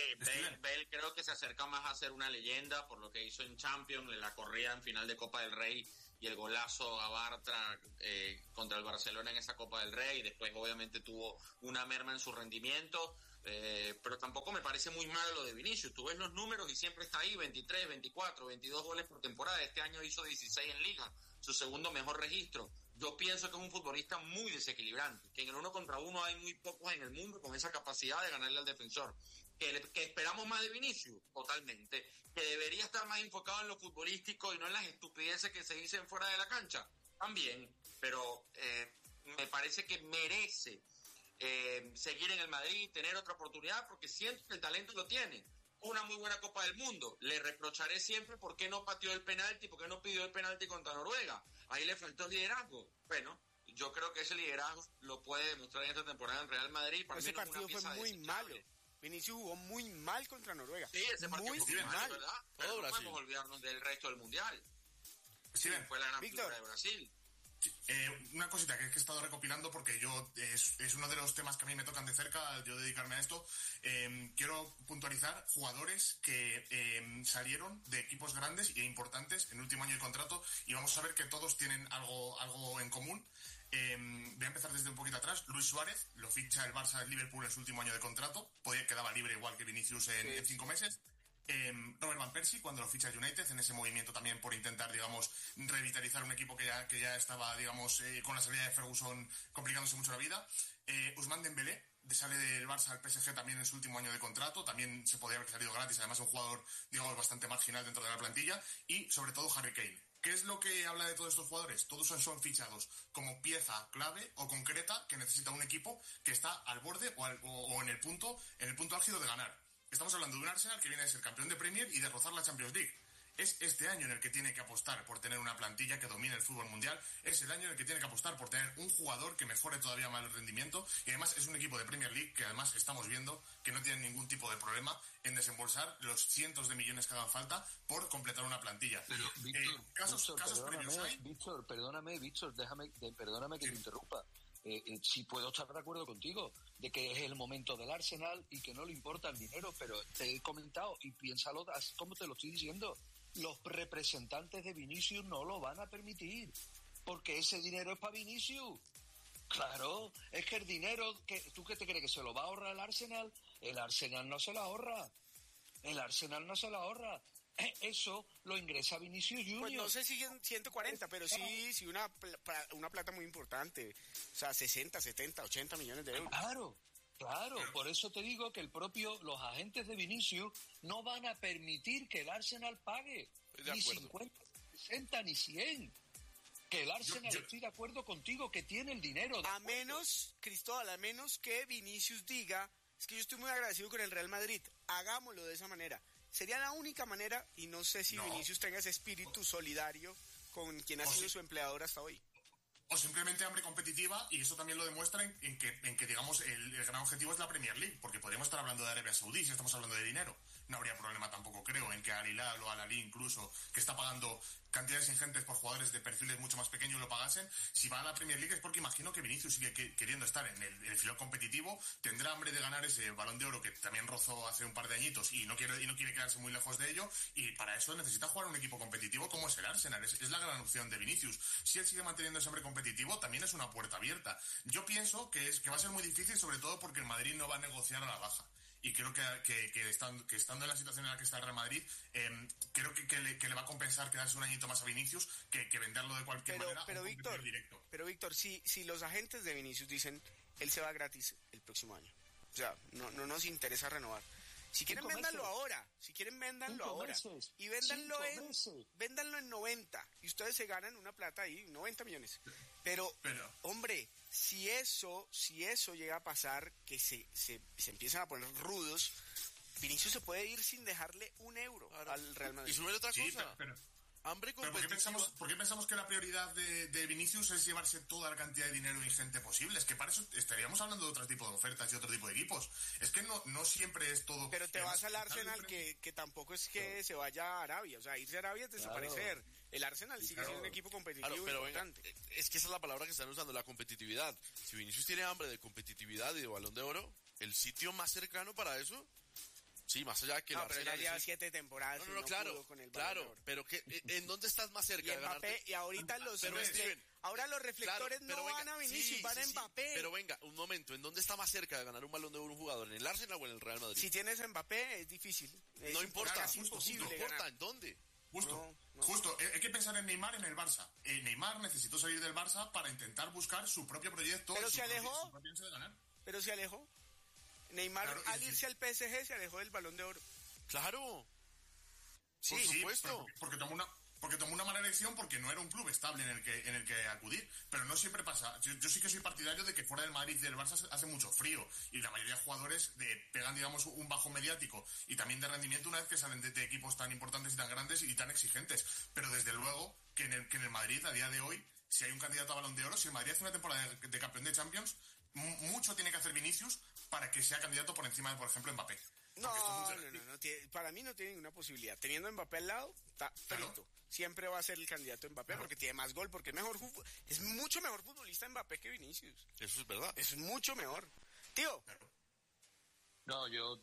Bale creo que se acerca más a ser una leyenda por lo que hizo en Champions, la corrida en final de Copa del Rey y el golazo a Bartra contra el Barcelona en esa Copa del Rey. Después obviamente tuvo una merma en su rendimiento, pero tampoco me parece muy malo lo de Vinicius. Tú ves los números y siempre está ahí, 23, 24, 22 goles por temporada. Este año hizo 16 en Liga, su segundo mejor registro. Yo pienso que es un futbolista muy desequilibrante, que en el 1 contra 1 hay muy pocos en el mundo con esa capacidad de ganarle al defensor. Que esperamos más de Vinicius, totalmente. Que debería estar más enfocado en lo futbolístico y no en las estupideces que se dicen fuera de la cancha, también. Pero me parece que merece seguir en el Madrid, tener otra oportunidad, porque siento que el talento lo tiene. Una muy buena Copa del Mundo. Le reprocharé siempre por qué no pateó el penalti, por qué no pidió el penalti contra Noruega. Ahí le faltó el liderazgo. Bueno, yo creo que ese liderazgo lo puede demostrar en esta temporada en Real Madrid. Para ese partido fue muy malo. Vinicius jugó muy mal contra Noruega. Sí, ese partido muy fue mal, ¿verdad? Pero Todo no Brasil. podemos olvidarnos del resto del Mundial. Sí, fue la gran Víctor. figura de Brasil. Una cosita que he estado recopilando porque yo es uno de los temas que a mí me tocan de cerca, yo dedicarme a esto. Quiero puntualizar jugadores que salieron de equipos grandes e importantes en el último año de contrato, y vamos a ver que todos tienen algo en común. Voy a empezar desde un poquito atrás. Luis Suárez lo ficha el Barça del Liverpool en su último año de contrato, quedaba libre igual que Vinicius en 5 meses. Robert Van Persie cuando lo ficha el United, en ese movimiento también por intentar, digamos, revitalizar un equipo que ya estaba, digamos, con la salida de Ferguson complicándose mucho la vida. Ousmane Dembélé sale del Barça al PSG también en su último año de contrato, también se podría haber salido gratis, además es un jugador, digamos, bastante marginal dentro de la plantilla. Y sobre todo Harry Kane. ¿Qué es lo que habla de todos estos jugadores? Todos son fichados como pieza clave o concreta que necesita un equipo que está al borde o en el punto álgido de ganar. Estamos hablando de un Arsenal que viene de ser campeón de Premier y de rozar la Champions League. Es este año en el que tiene que apostar por tener una plantilla que domine el fútbol mundial. Es el año en el que tiene que apostar por tener un jugador que mejore todavía más el rendimiento. Y además es un equipo de Premier League que además estamos viendo que no tiene ningún tipo de problema en desembolsar los cientos de millones que hagan falta por completar una plantilla. Pero, Víctor, casos previos hay. Perdóname, perdóname que te interrumpa. Sí puedo estar de acuerdo contigo de que es el momento del Arsenal y que no le importa el dinero, pero te he comentado y piénsalo así como te lo estoy diciendo. Los representantes de Vinicius no lo van a permitir, porque ese dinero es para Vinicius. Claro, es que el dinero, ¿tú qué te crees que se lo va a ahorrar el Arsenal? El Arsenal no se lo ahorra. Eso lo ingresa Vinicius Junior. Pues no sé si en 140, pero sí una plata muy importante. O sea, 60, 70, 80 millones de euros. Claro, por eso te digo que los agentes de Vinicius no van a permitir que el Arsenal pague ni 50, 60, ni 100. Que el Arsenal, estoy de acuerdo contigo, que tiene el dinero. A menos, Cristóbal, que Vinicius diga, es que yo estoy muy agradecido con el Real Madrid, hagámoslo de esa manera. Sería la única manera, y no sé si Vinicius tenga ese espíritu solidario con quien ha sido su empleador hasta hoy. O simplemente hambre competitiva, y eso también lo demuestra en que digamos, el gran objetivo es la Premier League, porque podríamos estar hablando de Arabia Saudí si estamos hablando de dinero. No habría problema tampoco, creo, en que Al Hilal o Al Ahly incluso, que está pagando cantidades ingentes por jugadores de perfiles mucho más pequeños, lo pagasen. Si va a la Premier League es porque imagino que Vinicius sigue queriendo estar en el filón competitivo, tendrá hambre de ganar ese Balón de Oro que también rozó hace un par de añitos y no quiere quedarse muy lejos de ello, y para eso necesita jugar un equipo competitivo como es el Arsenal. Es la gran opción de Vinicius. Si él sigue manteniendo ese hambre competitivo, también es una puerta abierta. Yo pienso que va a ser muy difícil, sobre todo porque el Madrid no va a negociar a la baja. Y creo que estando en la situación en la que está el Real Madrid, creo que le va a compensar quedarse un añito más a Vinicius que venderlo de cualquier manera. Pero Víctor, si los agentes de Vinicius dicen él se va gratis el próximo año, o sea, no nos interesa renovar. Si quieren, véndanlo ahora. Y véndanlo en 90. Y ustedes se ganan una plata ahí, 90 millones. Pero hombre, si eso llega a pasar, que se empiezan a poner rudos, Vinicius se puede ir sin dejarle un euro al Real Madrid. Y sube otra cosa. Hambre competitiva. ¿Pero por qué pensamos que la prioridad de Vinicius es llevarse toda la cantidad de dinero ingente posible? Es que para eso estaríamos hablando de otro tipo de ofertas y otro tipo de equipos. Es que no siempre es todo... Pero te vas al Arsenal, que tampoco es que se vaya a Arabia. O sea, irse a Arabia es desaparecer. El Arsenal sigue siendo un equipo competitivo pero importante. Venga, es que esa es la palabra que están usando, la competitividad. Si Vinicius tiene hambre de competitividad y de Balón de Oro, el sitio más cercano para eso... Sí, más allá de que... pero ya lleva 7 temporadas. Claro, con el claro, pero ¿en dónde estás más cerca de ganarte? Y ahorita los reflectores no van a Vinicius, van a Mbappé. Pero venga, un momento, ¿en dónde está más cerca de ganar un Balón de Oro un jugador? ¿En el Arsenal o en el Real Madrid? Si tienes a Mbappé es difícil. No importa, es imposible. No importa, ¿en dónde? Justo, hay que pensar en Neymar en el Barça. Neymar necesitó salir del Barça para intentar buscar su propio proyecto. Pero se alejó. Su propio ansia de ganar. Pero se alejó. Neymar, al irse al PSG, se alejó del Balón de Oro. ¡Claro! Sí, por supuesto. Porque tomó una mala elección, porque no era un club estable en el que acudir. Pero no siempre pasa. Yo sí que soy partidario de que fuera del Madrid y del Barça hace mucho frío. Y la mayoría de jugadores pegan, digamos, un bajo mediático y también de rendimiento una vez que salen de equipos tan importantes y tan grandes y tan exigentes. Pero desde luego que en el Madrid, a día de hoy, si hay un candidato a Balón de Oro, si el Madrid hace una temporada de campeón de Champions, mucho tiene que hacer Vinicius para que sea candidato por encima de, por ejemplo, Mbappé. No, para mí no tiene ninguna posibilidad. Teniendo a Mbappé al lado, está frito. Siempre va a ser el candidato Mbappé porque tiene más gol, porque es mucho mejor futbolista Mbappé que Vinicius. Eso es verdad. Es mucho mejor. Tío. No, yo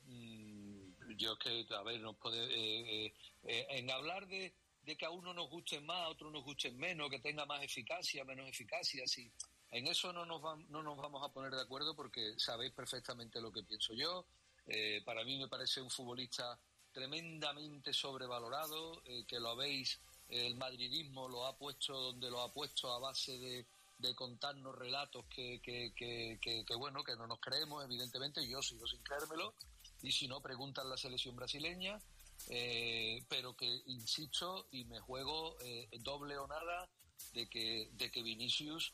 que, a ver, nos puede... en hablar de que a uno nos gusten más, a otro nos gusten menos, que tenga más eficacia, menos eficacia, sí. En eso no nos vamos a poner de acuerdo porque sabéis perfectamente lo que pienso yo. Para mí me parece un futbolista tremendamente sobrevalorado, que lo habéis, el madridismo lo ha puesto donde lo ha puesto a base de contarnos relatos que bueno, que no nos creemos, evidentemente. Yo sigo sin creérmelo, y si no, preguntan la selección brasileña, pero que insisto y me juego doble o nada de que Vinicius,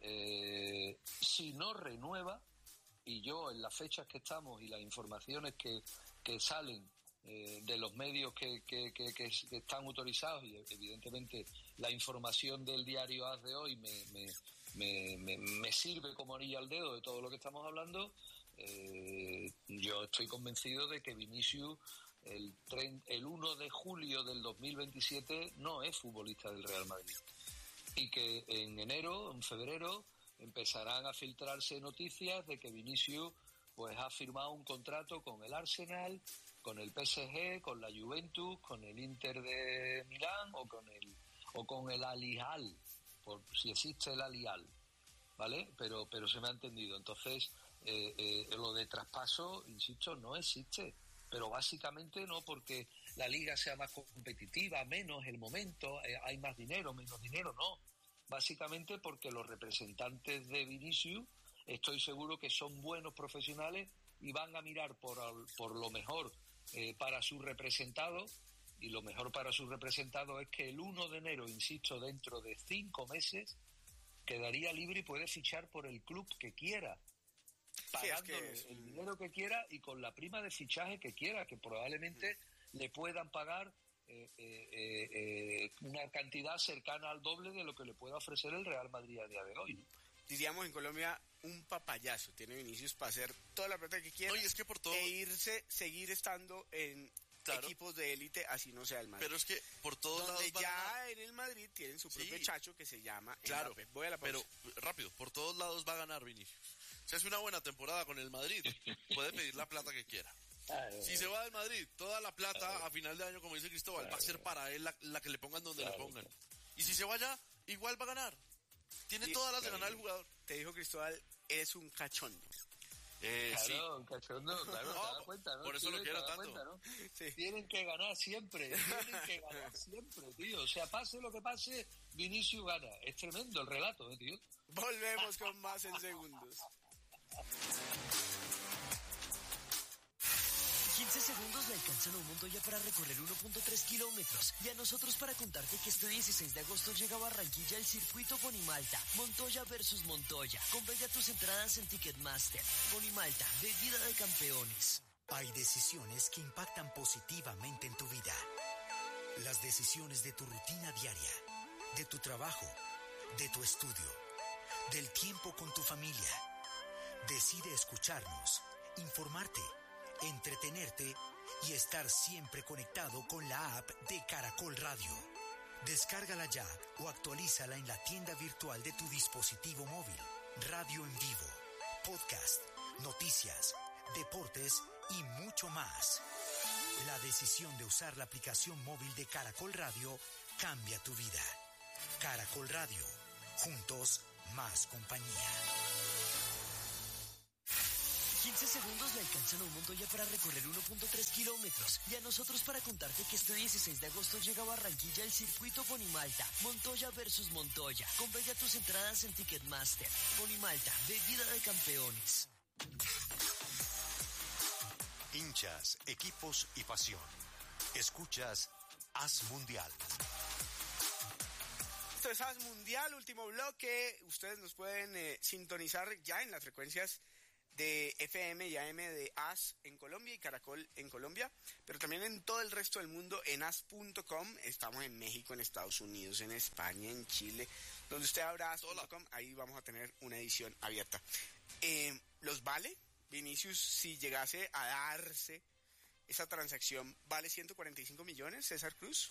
si no renueva, y yo en las fechas que estamos y las informaciones que salen de los medios que están autorizados, y evidentemente la información del diario AS de hoy me sirve como anillo al dedo de todo lo que estamos hablando, yo estoy convencido de que Vinicius el 1 de julio del 2027 no es futbolista del Real Madrid, y que en febrero empezarán a filtrarse noticias de que Vinicius pues ha firmado un contrato con el Arsenal, con el PSG, con la Juventus, con el Inter de Milán o con el Al-Hilal, por si existe el Al-Hilal, ¿vale? Pero se me ha entendido. Entonces, lo de traspaso, insisto, no existe. Pero básicamente no porque la liga sea más competitiva, menos el momento, hay más dinero, menos dinero, no. Básicamente porque los representantes de Vinicius estoy seguro que son buenos profesionales y van a mirar por lo mejor para su representado, y lo mejor para su representado es que el 1 de enero, insisto, dentro de 5 meses, quedaría libre y puede fichar por el club que quiera, pagándole el dinero que quiera y con la prima de fichaje que quiera, que probablemente le puedan pagar una cantidad cercana al doble de lo que le pueda ofrecer el Real Madrid a día de hoy, ¿no? Diríamos en Colombia, un papayazo tiene Vinicius para hacer toda la plata que quiera, no, y es que por todo... seguir estando en equipos de élite, así no sea el Madrid. Pero es que por todos lados ya en el Madrid tienen su propio chacho que se llama Mbappé. Voy a la pausa. Pero rápido, por todos lados va a ganar Vinicius. Si hace una buena temporada con el Madrid, puede pedir la plata que quiera. Si se va del Madrid, toda la plata a final de año, como dice Cristóbal, va a ser para él la que le pongan donde le pongan. Y si se va allá, igual va a ganar. Tiene todas las de ganar el jugador. Te dijo Cristóbal, eres un cachondo. Sí. Un cachondo, claro, no, te das cuenta, ¿no? Por eso lo quiero tanto. Cuenta, ¿no? Sí. Tienen que ganar siempre, tío. O sea, pase lo que pase, Vinicius gana. Es tremendo el relato, tío. Volvemos con más en segundos. 15 segundos le alcanzan a un Montoya para recorrer 1.3 kilómetros y a nosotros para contarte que este 16 de agosto llega a Barranquilla el circuito Ponimalta, Montoya versus Montoya. Compra ya tus entradas en Ticketmaster. Ponimalta, bebida de campeones. Hay decisiones que impactan positivamente en tu vida. Las decisiones de tu rutina diaria, de tu trabajo, de tu estudio, del tiempo con tu familia. Decide escucharnos, informarte, entretenerte y estar siempre conectado con la app de Caracol Radio. Descárgala ya o actualízala en la tienda virtual de tu dispositivo móvil. Radio en vivo, podcast, noticias, deportes y mucho más. La decisión de usar la aplicación móvil de Caracol Radio cambia tu vida. Caracol Radio, juntos más compañía. 15 segundos le alcanzan a un Montoya para recorrer 1.3 kilómetros y a nosotros para contarte que este 16 de agosto llega a Barranquilla el circuito Ponimalta, Montoya versus Montoya. Compra ya tus entradas en Ticketmaster. Ponimalta, bebida de campeones. Hinchas, equipos y pasión. Escuchas Haz Mundial. Esto es Haz Mundial, último bloque. Ustedes nos pueden sintonizar ya en las frecuencias de FM y AM de AS en Colombia y Caracol en Colombia, pero también en todo el resto del mundo en as.com. Estamos en México, en Estados Unidos, en España, en Chile, donde usted abra as.com, ahí vamos a tener una edición abierta. ¿Los vale? Vinicius, si llegase a darse esa transacción, ¿vale 145 millones, César Cruz?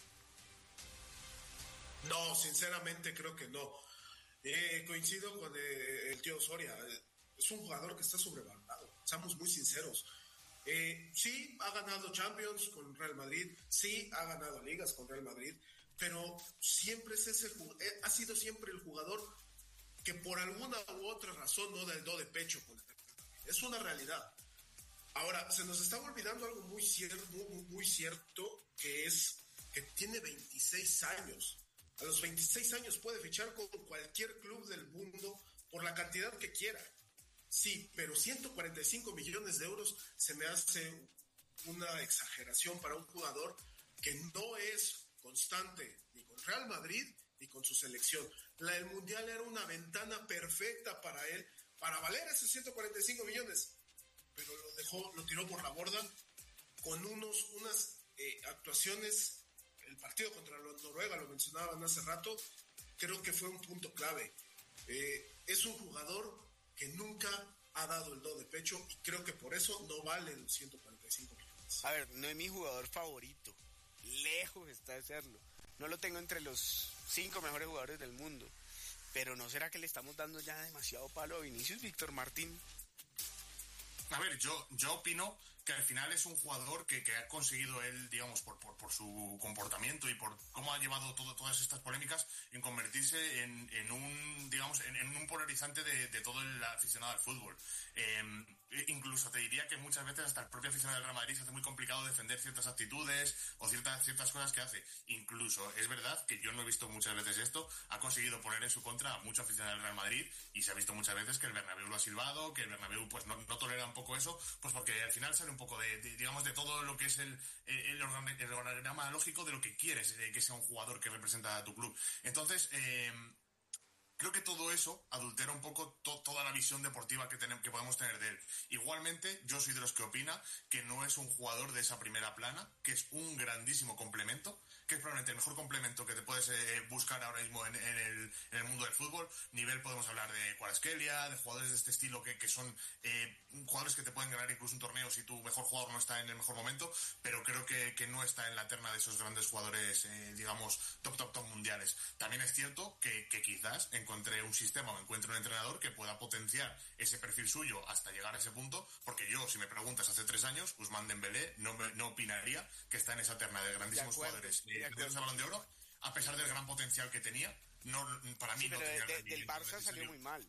No, sinceramente creo que no. Coincido con el tío Soria. Es un jugador que está sobrevalorado, seamos muy sinceros. Sí, ha ganado Champions con Real Madrid, sí, ha ganado ligas con Real Madrid, pero siempre ha sido siempre el jugador que por alguna u otra razón no da el do de pecho con el Real Madrid. Es una realidad. Ahora, se nos está olvidando algo muy cierto, que es que tiene 26 años. A los 26 años puede fichar con cualquier club del mundo por la cantidad que quiera. Sí, pero 145 millones de euros se me hace una exageración para un jugador que no es constante ni con Real Madrid ni con su selección. El Mundial era una ventana perfecta para él, para valer esos 145 millones, pero lo tiró por la borda con unas actuaciones. El partido contra Noruega, lo mencionaban hace rato, creo que fue un punto clave. Es un jugador que nunca ha dado el do de pecho y creo que por eso no vale los 145 millones. A ver, no es mi jugador favorito, lejos está de serlo. No lo tengo entre los 5 mejores jugadores del mundo, pero ¿no será que le estamos dando ya demasiado palo a Vinicius, Víctor Martín? A ver, yo opino que al final es un jugador que ha conseguido él, digamos, por su comportamiento y por cómo ha llevado todas estas polémicas, en convertirse en un polarizante de todo el aficionado al fútbol. Incluso te diría que muchas veces hasta el propio aficionado del Real Madrid se hace muy complicado defender ciertas actitudes o ciertas cosas que hace. Incluso es verdad que yo no he visto muchas veces esto, ha conseguido poner en su contra a muchos aficionados del Real Madrid y se ha visto muchas veces que el Bernabéu lo ha silbado, que el Bernabéu pues no tolera un poco eso, pues porque al final sale un poco de todo lo que es el organigrama lógico de lo que quieres que sea un jugador que representa a tu club. Entonces, creo que todo eso adultera un poco toda la visión deportiva que podemos tener de él. Igualmente, yo soy de los que opina que no es un jugador de esa primera plana, que es un grandísimo complemento, que es probablemente el mejor complemento que te puedes buscar ahora mismo en el mundo del fútbol. Nivel podemos hablar de Kvaratskhelia, de jugadores de este estilo que son jugadores que te pueden ganar incluso un torneo si tu mejor jugador no está en el mejor momento, pero creo que no está en la terna de esos grandes jugadores, digamos, top mundiales. También es cierto que quizás encuentre un sistema o encuentre un entrenador que pueda potenciar ese perfil suyo hasta llegar a ese punto, porque yo, si me preguntas hace 3 años, Ousmane Dembélé no opinaría que está en esa terna de grandísimos jugadores de Balón de Oro, a pesar del gran potencial que tenía. Para mí no tenía del Barça salió muy mal.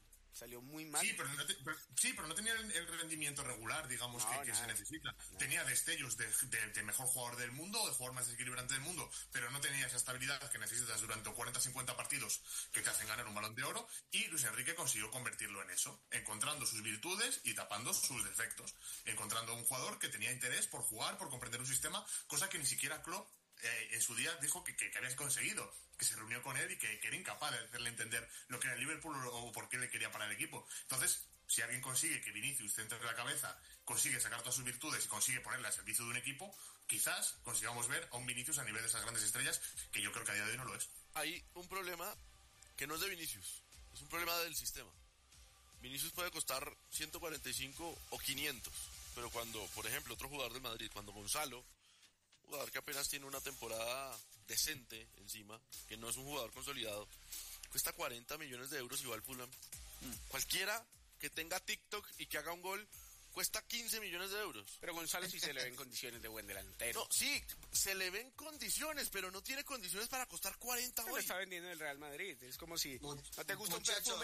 Sí, pero no tenía el rendimiento regular, digamos, que se necesita. Tenía destellos de mejor jugador del mundo, de jugador más desequilibrante del mundo, pero no tenía esa estabilidad que necesitas durante 40-50 partidos que te hacen ganar un Balón de Oro, y Luis Enrique consiguió convertirlo en eso, encontrando sus virtudes y tapando sus defectos, encontrando un jugador que tenía interés por jugar, por comprender un sistema, cosa que ni siquiera Klopp en su día dijo que había conseguido, que se reunió con él y que era incapaz de hacerle entender lo que era el Liverpool o por qué le quería para el equipo. Entonces, Si alguien consigue que Vinicius centre la cabeza, consigue sacar todas sus virtudes y consigue ponerla al servicio de un equipo, quizás consigamos ver a un Vinicius a nivel de esas grandes estrellas, que yo creo que a día de hoy no lo es. Hay un problema que no es de Vinicius, es un problema del sistema. Vinicius puede costar 145 o 500, pero cuando, por ejemplo, otro jugador del Madrid, cuando Gonzalo, jugador que apenas tiene una temporada decente encima, que no es un jugador consolidado, cuesta 40 millones de euros y va al Fulham. Cualquiera que tenga TikTok y que haga un gol cuesta 15 millones de euros. Pero Gonzalo sí se le ven condiciones de buen delantero. No, sí, se le ven condiciones, pero no tiene condiciones para costar 40 hoy. Lo está vendiendo el Real Madrid. Es como si no te gusta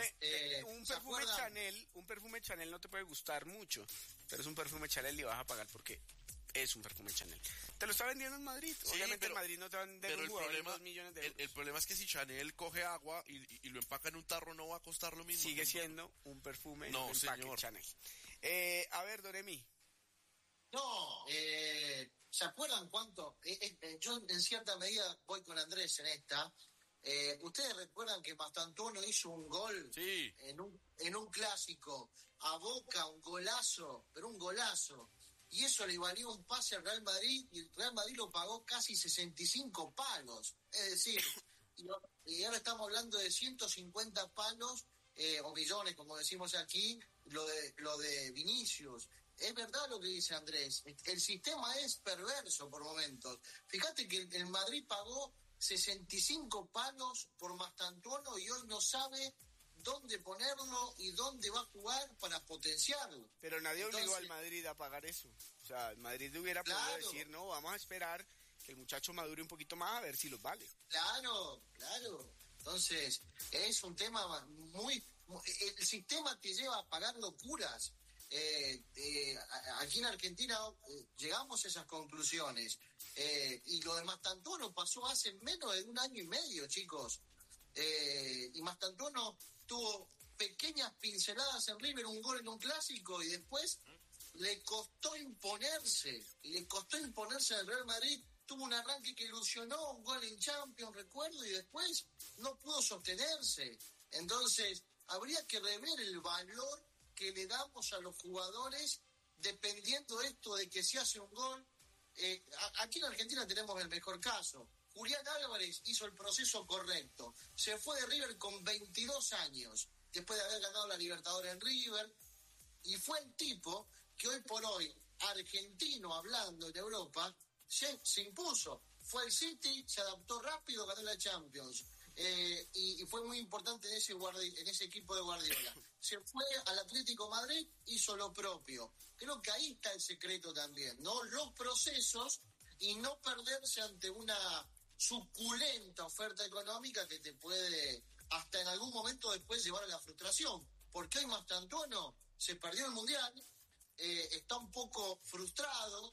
un perfume Chanel no te puede gustar mucho, pero es un perfume Chanel y vas a pagar porque es un perfume Chanel. Te lo está vendiendo en Madrid. Sí, obviamente en Madrid no te van a vender un jugador de 2 millones de euros. El problema es que si Chanel coge agua y lo empaca en un tarro no va a costar lo mismo. Sigue siendo un perfume no, señor. Chanel. A ver, Doremi. No, ¿se acuerdan cuánto? Yo en cierta medida voy con Andrés en esta. ¿Ustedes recuerdan que Mastantuono hizo un gol en un clásico a Boca, un golazo, pero un golazo? Y eso le valió un pase al Real Madrid y el Real Madrid lo pagó casi 65 palos. Es decir, y ahora estamos hablando de 150 palos o millones, como decimos aquí, lo de Vinicius. Es verdad lo que dice Andrés. El sistema es perverso por momentos. Fíjate que el Madrid pagó 65 palos por Mastantuono y hoy no sabe dónde ponerlo y dónde va a jugar para potenciarlo. Pero nadie obligó al Madrid a pagar eso. O sea, el Madrid hubiera podido decir, no, vamos a esperar que el muchacho madure un poquito más a ver si los vale. Claro. Entonces, es un tema muy... El sistema te lleva a pagar locuras. Aquí en Argentina llegamos a esas conclusiones. Y lo de Mastantuono pasó hace menos de 1 año y medio, chicos. Y Mastantuono tuvo pequeñas pinceladas en River, un gol en un clásico, y después le costó imponerse en el Real Madrid. Tuvo un arranque que ilusionó, un gol en Champions, recuerdo, y después no pudo sostenerse. Entonces, habría que rever el valor que le damos a los jugadores dependiendo esto de que si hace un gol. Aquí en Argentina tenemos el mejor caso. Julián Álvarez hizo el proceso correcto. Se fue de River con 22 años, después de haber ganado la Libertadores en River, y fue el tipo que hoy por hoy, argentino hablando en Europa, se impuso. Fue al City, se adaptó rápido, ganó la Champions. Y fue muy importante en ese equipo de Guardiola. Se fue al Atlético Madrid, hizo lo propio. Creo que ahí está el secreto también, ¿no? Los procesos y no perderse ante una suculenta oferta económica que te puede hasta en algún momento después llevar a la frustración. Porque hoy Mastantuono se perdió el Mundial, está un poco frustrado,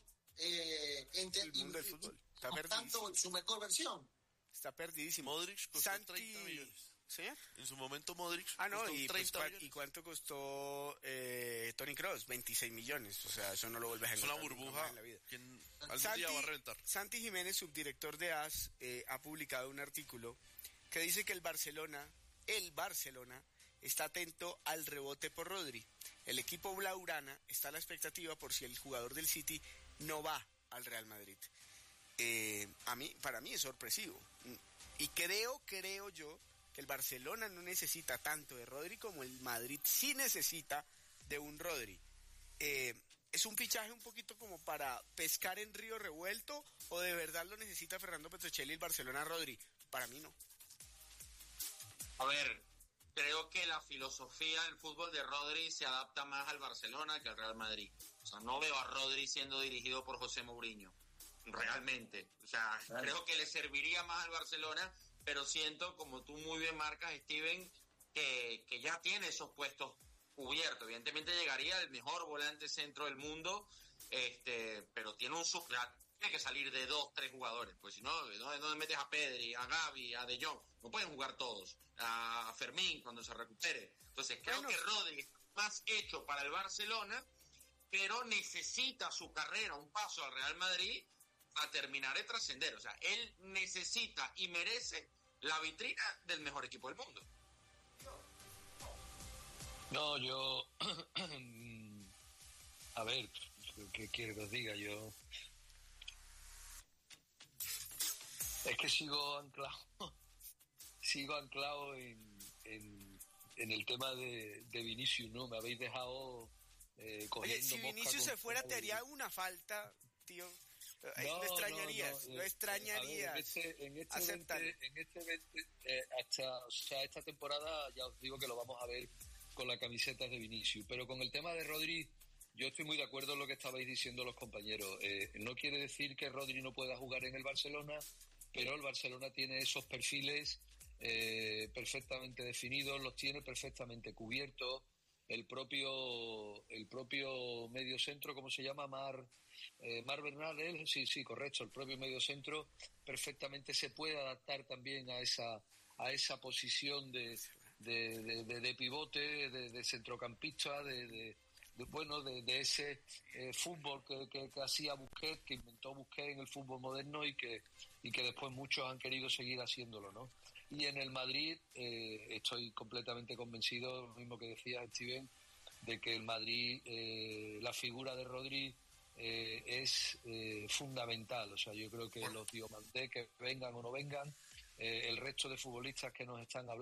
el mundo del fútbol está tanto su mejor versión. Está perdidísimo. Modric costó 30 millones. ¿Sí? En su momento Modric costó y 30 millones. ¿Y cuánto costó Toni Kroos? 26 millones. O sea, eso no lo vuelves a encontrar. Es una burbuja en la vida. que algún día va a reventar. Santi Jiménez, subdirector de AS, ha publicado un artículo que dice que el Barcelona, está atento al rebote por Rodri. El equipo blaugrana está a la expectativa por si el jugador del City no va al Real Madrid. Para mí es sorpresivo. Y creo yo que el Barcelona no necesita tanto de Rodri como el Madrid sí necesita de un Rodri. ¿Es un fichaje un poquito como para pescar en río revuelto o de verdad lo necesita Fernando Petrocelli y el Barcelona Rodri? Para mí no. A ver, creo que la filosofía del fútbol de Rodri se adapta más al Barcelona que al Real Madrid. O sea, no veo a Rodri siendo dirigido por José Mourinho. Realmente, o sea, creo que le serviría más al Barcelona, pero siento, como tú muy bien marcas, Steven, que ya tiene esos puestos cubiertos. Evidentemente llegaría el mejor volante centro del mundo, pero tiene que salir de 2, 3 jugadores, pues si no, ¿dónde metes a Pedri, a Gavi, a De Jong? No pueden jugar todos, a Fermín cuando se recupere. Entonces creo que Rodri es más hecho para el Barcelona, pero necesita su carrera, un paso al Real Madrid, a terminar de trascender. O sea, él necesita y merece la vitrina del mejor equipo del mundo. No, yo... A ver, ¿qué quiere que os diga? Yo... Es que sigo anclado en el tema de Vinicius, ¿no? Me habéis dejado cogiendo... Oye, si Vinicius se fuera, te haría una falta, tío. Lo extrañarías. Hasta esta temporada ya os digo que lo vamos a ver con la camiseta de Vinicius. Pero con el tema de Rodri, yo estoy muy de acuerdo en lo que estabais diciendo los compañeros. No quiere decir que Rodri no pueda jugar en el Barcelona, pero el Barcelona tiene esos perfiles perfectamente definidos, los tiene perfectamente cubiertos. El propio mediocentro, ¿cómo se llama? Mar Bernal, sí, correcto. El propio mediocentro perfectamente se puede adaptar también a esa posición de pivote, de centrocampista, de ese fútbol que hacía Busquets, que inventó Busquets en el fútbol moderno y que después muchos han querido seguir haciéndolo, ¿no? Y en el Madrid estoy completamente convencido, lo mismo que decía Steven, de que el Madrid, la figura de Rodri es fundamental. O sea, yo creo que los Diomandé, que vengan o no vengan, el resto de futbolistas que nos están hablando,